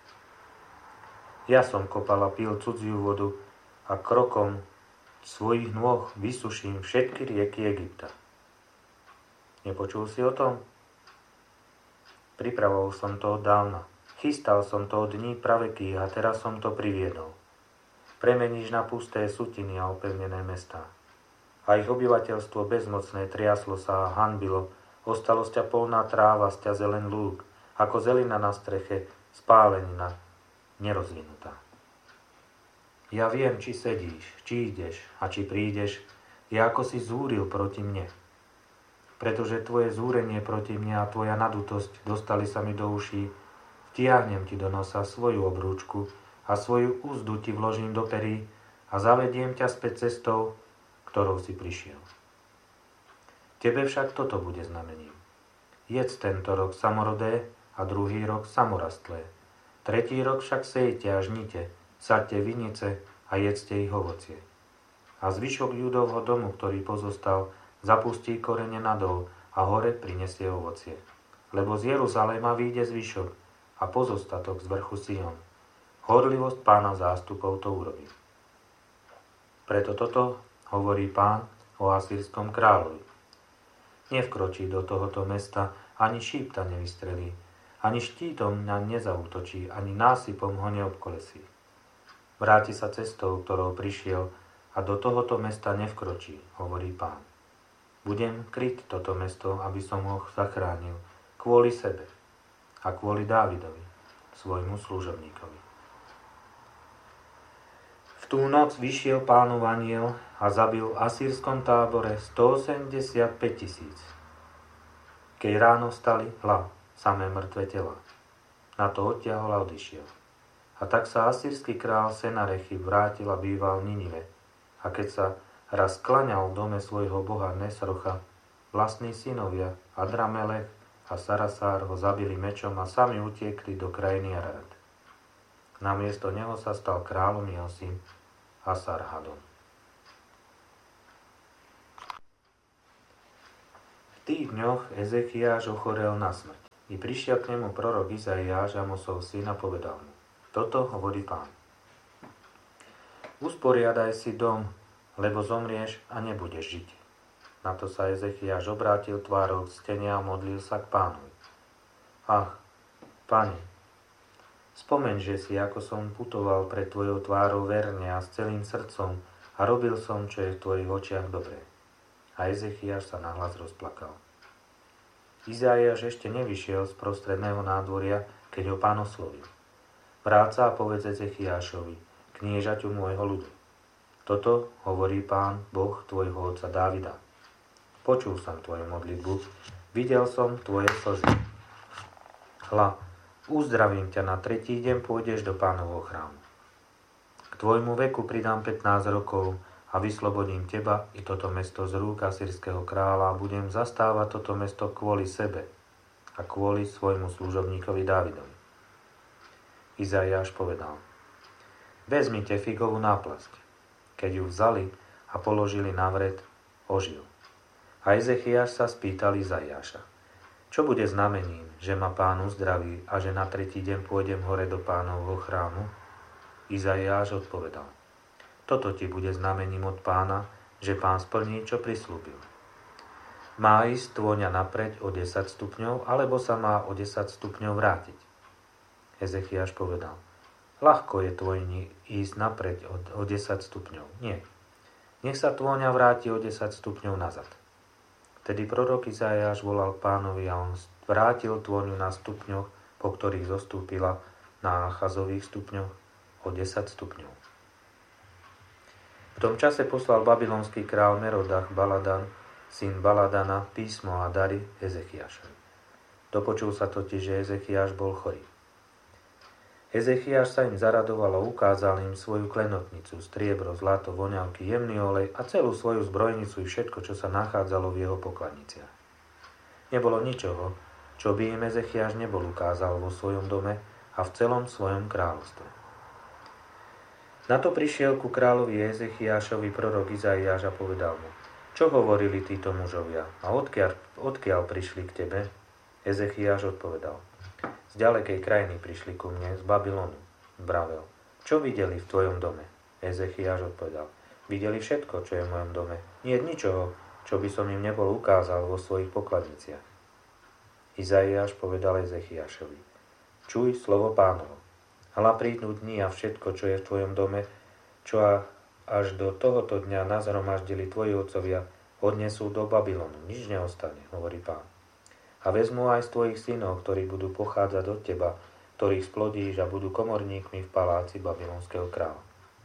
Ja som kopal a pil cudziu vodu a krokom svojich nôh vysuším všetky rieky Egypta. Nepočul si o tom? Pripravoval som to od dávna. Chystal som to od dní pravekých a teraz som to priviedol. Premeníš na pusté sutiny a opevnené mestá. A ich obyvateľstvo bezmocné triaslo sa a hanbilo, ostalo z ťa polná tráva, z ťa zelen lúk, ako zelina na streche, spálenina, nerozvinutá. Ja viem, či sedíš, či ideš a či prídeš, ja ako si zúril proti mne. Pretože tvoje zúrenie proti mne a tvoja nadutosť dostali sa mi do uší, vtiahnem ti do nosa svoju obrúčku a svoju úzdu ti vložím do perí a zavediem ťa späť cestou, ktorou si prišiel. Tebe však toto bude znamením. Jedz tento rok samorodé a druhý rok samorastlé. Tretí rok však sejte a žnite, saďte vinice a jedzte ich ovocie. A zvyšok Judovho domu, ktorý pozostal, zapustí korene nadol a hore prinesie ovocie. Lebo z Jeruzaléma vyjde zvyšok a pozostatok z vrchu Sion. Horlivosť Pána zástupov to urobí. Preto toto hovorí Pán o asýrskom kráľovi. Nevkročí do tohoto mesta, ani šípta nevystrelí, ani štítom na nezaútočí, ani násypom ho neobkolesí. Vráti sa cestou, ktorou prišiel, a do tohoto mesta nevkročí, hovorí Pán. Budem kryť toto mesto, aby som ho zachránil, kvôli sebe a kvôli Dávidovi, svojmu služobníkovi. V tú noc vyšiel Pánov anjel a zabil v asýrskom tábore 185 000. Keď ráno vstali, hľa, samé mŕtve tela. Na to odtiahol a odišiel. A tak sa asýrsky král Senarechib vrátil a býval v Ninive. A keď sa raz klaňal v dome svojho boha Nesrocha, vlastní synovia Adramelech a Sarasár ho zabili mečom a sami utiekli do krajiny Arad. Namiesto neho sa stal kráľom jeho syn Asarhadon. V tých dňoch Ezechiáš ochorel na smrť. I prišiel k nemu prorok Izaiáš, Amosov syn, a povedal mu: Toto hovorí Pán. Usporiadaj si dom, lebo zomrieš a nebudeš žiť. Na to sa Ezechiáš obrátil tvárou k stene a modlil sa k Pánovi. Ach, Pane, spomeň, že si, ako som putoval pred tvojou tvárou verne a s celým srdcom a robil som, čo je v tvojich očiach dobré. A Ezechiáš sa nahlas rozplakal. Izaiáš ešte nevyšiel z prostredného nádvoria, keď ho Pán oslovil. Vráť sa a povedz Ezechiášovi, kniežaťu môjho ľudu. Toto hovorí Pán, Boh tvojho otca Dávida. Počul som tvoju modlitbu, videl som tvoje slzy. Hľa, uzdravím ťa, na 3. deň pôjdeš do Pánovho chrámu. K tvojmu veku pridám 15 rokov a vyslobodím teba i toto mesto z rúk asýrskeho kráľa a budem zastávať toto mesto kvôli sebe a kvôli svojmu služobníkovi Dávidovi. Izaiáš povedal: Vezmite figovú náplasť. Keď ju vzali a položili na vred, ožil. A Ezechiáš sa spýtal Izaiáša: Čo bude znamením, že ma Pán uzdraví a že na 3. deň pôjdem hore do Pánovho chrámu? Izaiáš odpovedal: Toto ti bude znamením od Pána, že Pán splní, čo prislúbil. Má ísť tôňa napreď o 10 stupňov, alebo sa má o 10 stupňov vrátiť? Ezechiáš povedal: Ľahko je tôňi ísť napreď o 10 stupňov. Nie. Nech sa tôňa vráti o 10 stupňov nazad. Vtedy prorok Izaiáš volal k Pánovi a on vrátil tôňu na stupňoch, po ktorých zostúpila na Achazových stupňoch o 10 stupňov. V tom čase poslal babylonský král Merodach Baladan, syn Baladana, písmo a dary Ezechiášovi. Dopočul sa totiž, že Ezechiáš bol chorý. Ezechiáš sa im zaradoval a ukázal im svoju klenotnicu, striebro, zlato, voňavky, jemný olej a celú svoju zbrojnicu i všetko, čo sa nachádzalo v jeho pokladniciach. Nebolo ničoho, čo by im Ezechiáš nebol ukázal vo svojom dome a v celom svojom kráľovstve. Na to prišiel ku kráľovi Ezechiášovi prorok Izaiáš a povedal mu: Čo hovorili títo mužovia a odkiaľ prišli k tebe? Ezechiáš odpovedal: Z ďalekej krajiny prišli ku mne, z Babylonu. Vravel: Čo videli v tvojom dome? Ezechiáš odpovedal: Videli všetko, čo je v mojom dome. Nie je ničoho, čo by som im nebol ukázal vo svojich pokladniciach. Izaiáš povedal Ezechiášovi: Čuj slovo Pánovo. Hľa prídu dni a všetko, čo je v tvojom dome, čo až do tohoto dňa nazhromaždili tvoji otcovia, odnesú do Babylonu. Nič neostane, hovorí Pán. A vezmu aj z tvojich synov, ktorí budú pochádzať od teba, ktorých splodíš a budú komorníkmi v paláci babylonského kráľa.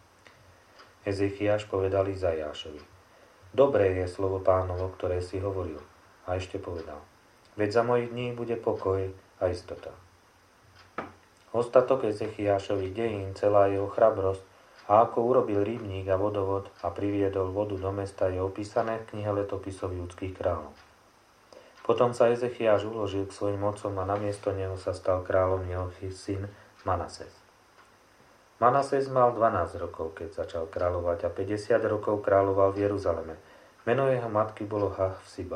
Ezechiáš povedal Izaiášovi: Dobré je slovo Pánovo, ktoré si hovoril. A ešte povedal: Veď za mojich dní bude pokoj a istota. Ostatok Ezechiášových dejín, celá jeho chrabrosť a ako urobil rybník a vodovod a priviedol vodu do mesta, je opísané v knihe letopisov judských kráľov. Potom sa Ezechiáš uložil k svojim otcom a namiesto neho sa stal kráľom jeho syn Manases. Manases mal 12 rokov, keď začal kráľovať, a 50 rokov kráľoval v Jeruzaleme. Meno jeho matky bolo Hafsiba.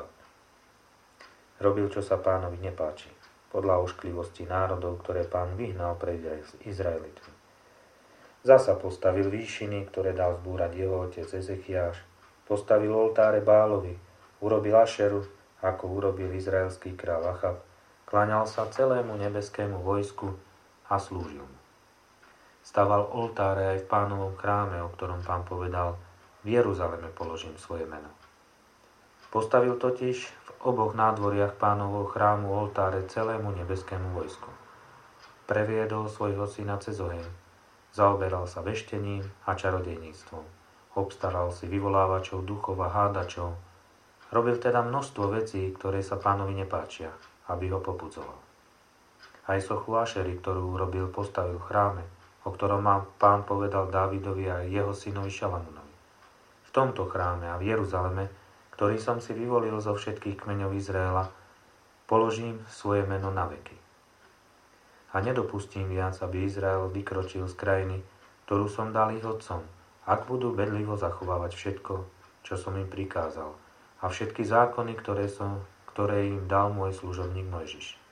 Robil, čo sa Pánovi nepáči, podľa ošklivosti národov, ktoré Pán vyhnal pred Izraelitmi. Zasa postavil výšiny, ktoré dal zbúrať jeho otec Ezechiáš. Postavil oltáre Bálovi, urobil Ašeru, ako urobil izraelský kráľ Achab. Kláňal sa celému nebeskému vojsku a slúžil mu. Staval oltáre aj v Pánovom chráme, o ktorom Pán povedal: V Jeruzaleme položím svoje meno. Postavil totiž v oboch nádvoriach Pánovho chrámu oltáre celému nebeskému vojsku. Previedol svojho syna cez oheň. Zaoberal sa veštením a čarodejníctvom. Obstaral si vyvolávačov duchov a hádačov. Robil teda množstvo vecí, ktoré sa Pánovi nepáčia, aby ho popudzoval. Aj sochu Ašery, ktorú urobil, postavil v chráme, o ktorom Pán povedal Dávidovi a jeho synovi Šalamunovi. V tomto chráme a v Jeruzaleme, ktorý som si vyvolil zo všetkých kmeňov Izraela, položím svoje meno na veky. a nedopustím viac, aby Izrael vykročil z krajiny, ktorú som dal ich otcom, ak budú bedlivo zachovávať všetko, čo som im prikázal, a všetky zákony, ktoré im dal môj služobník Mojžiš.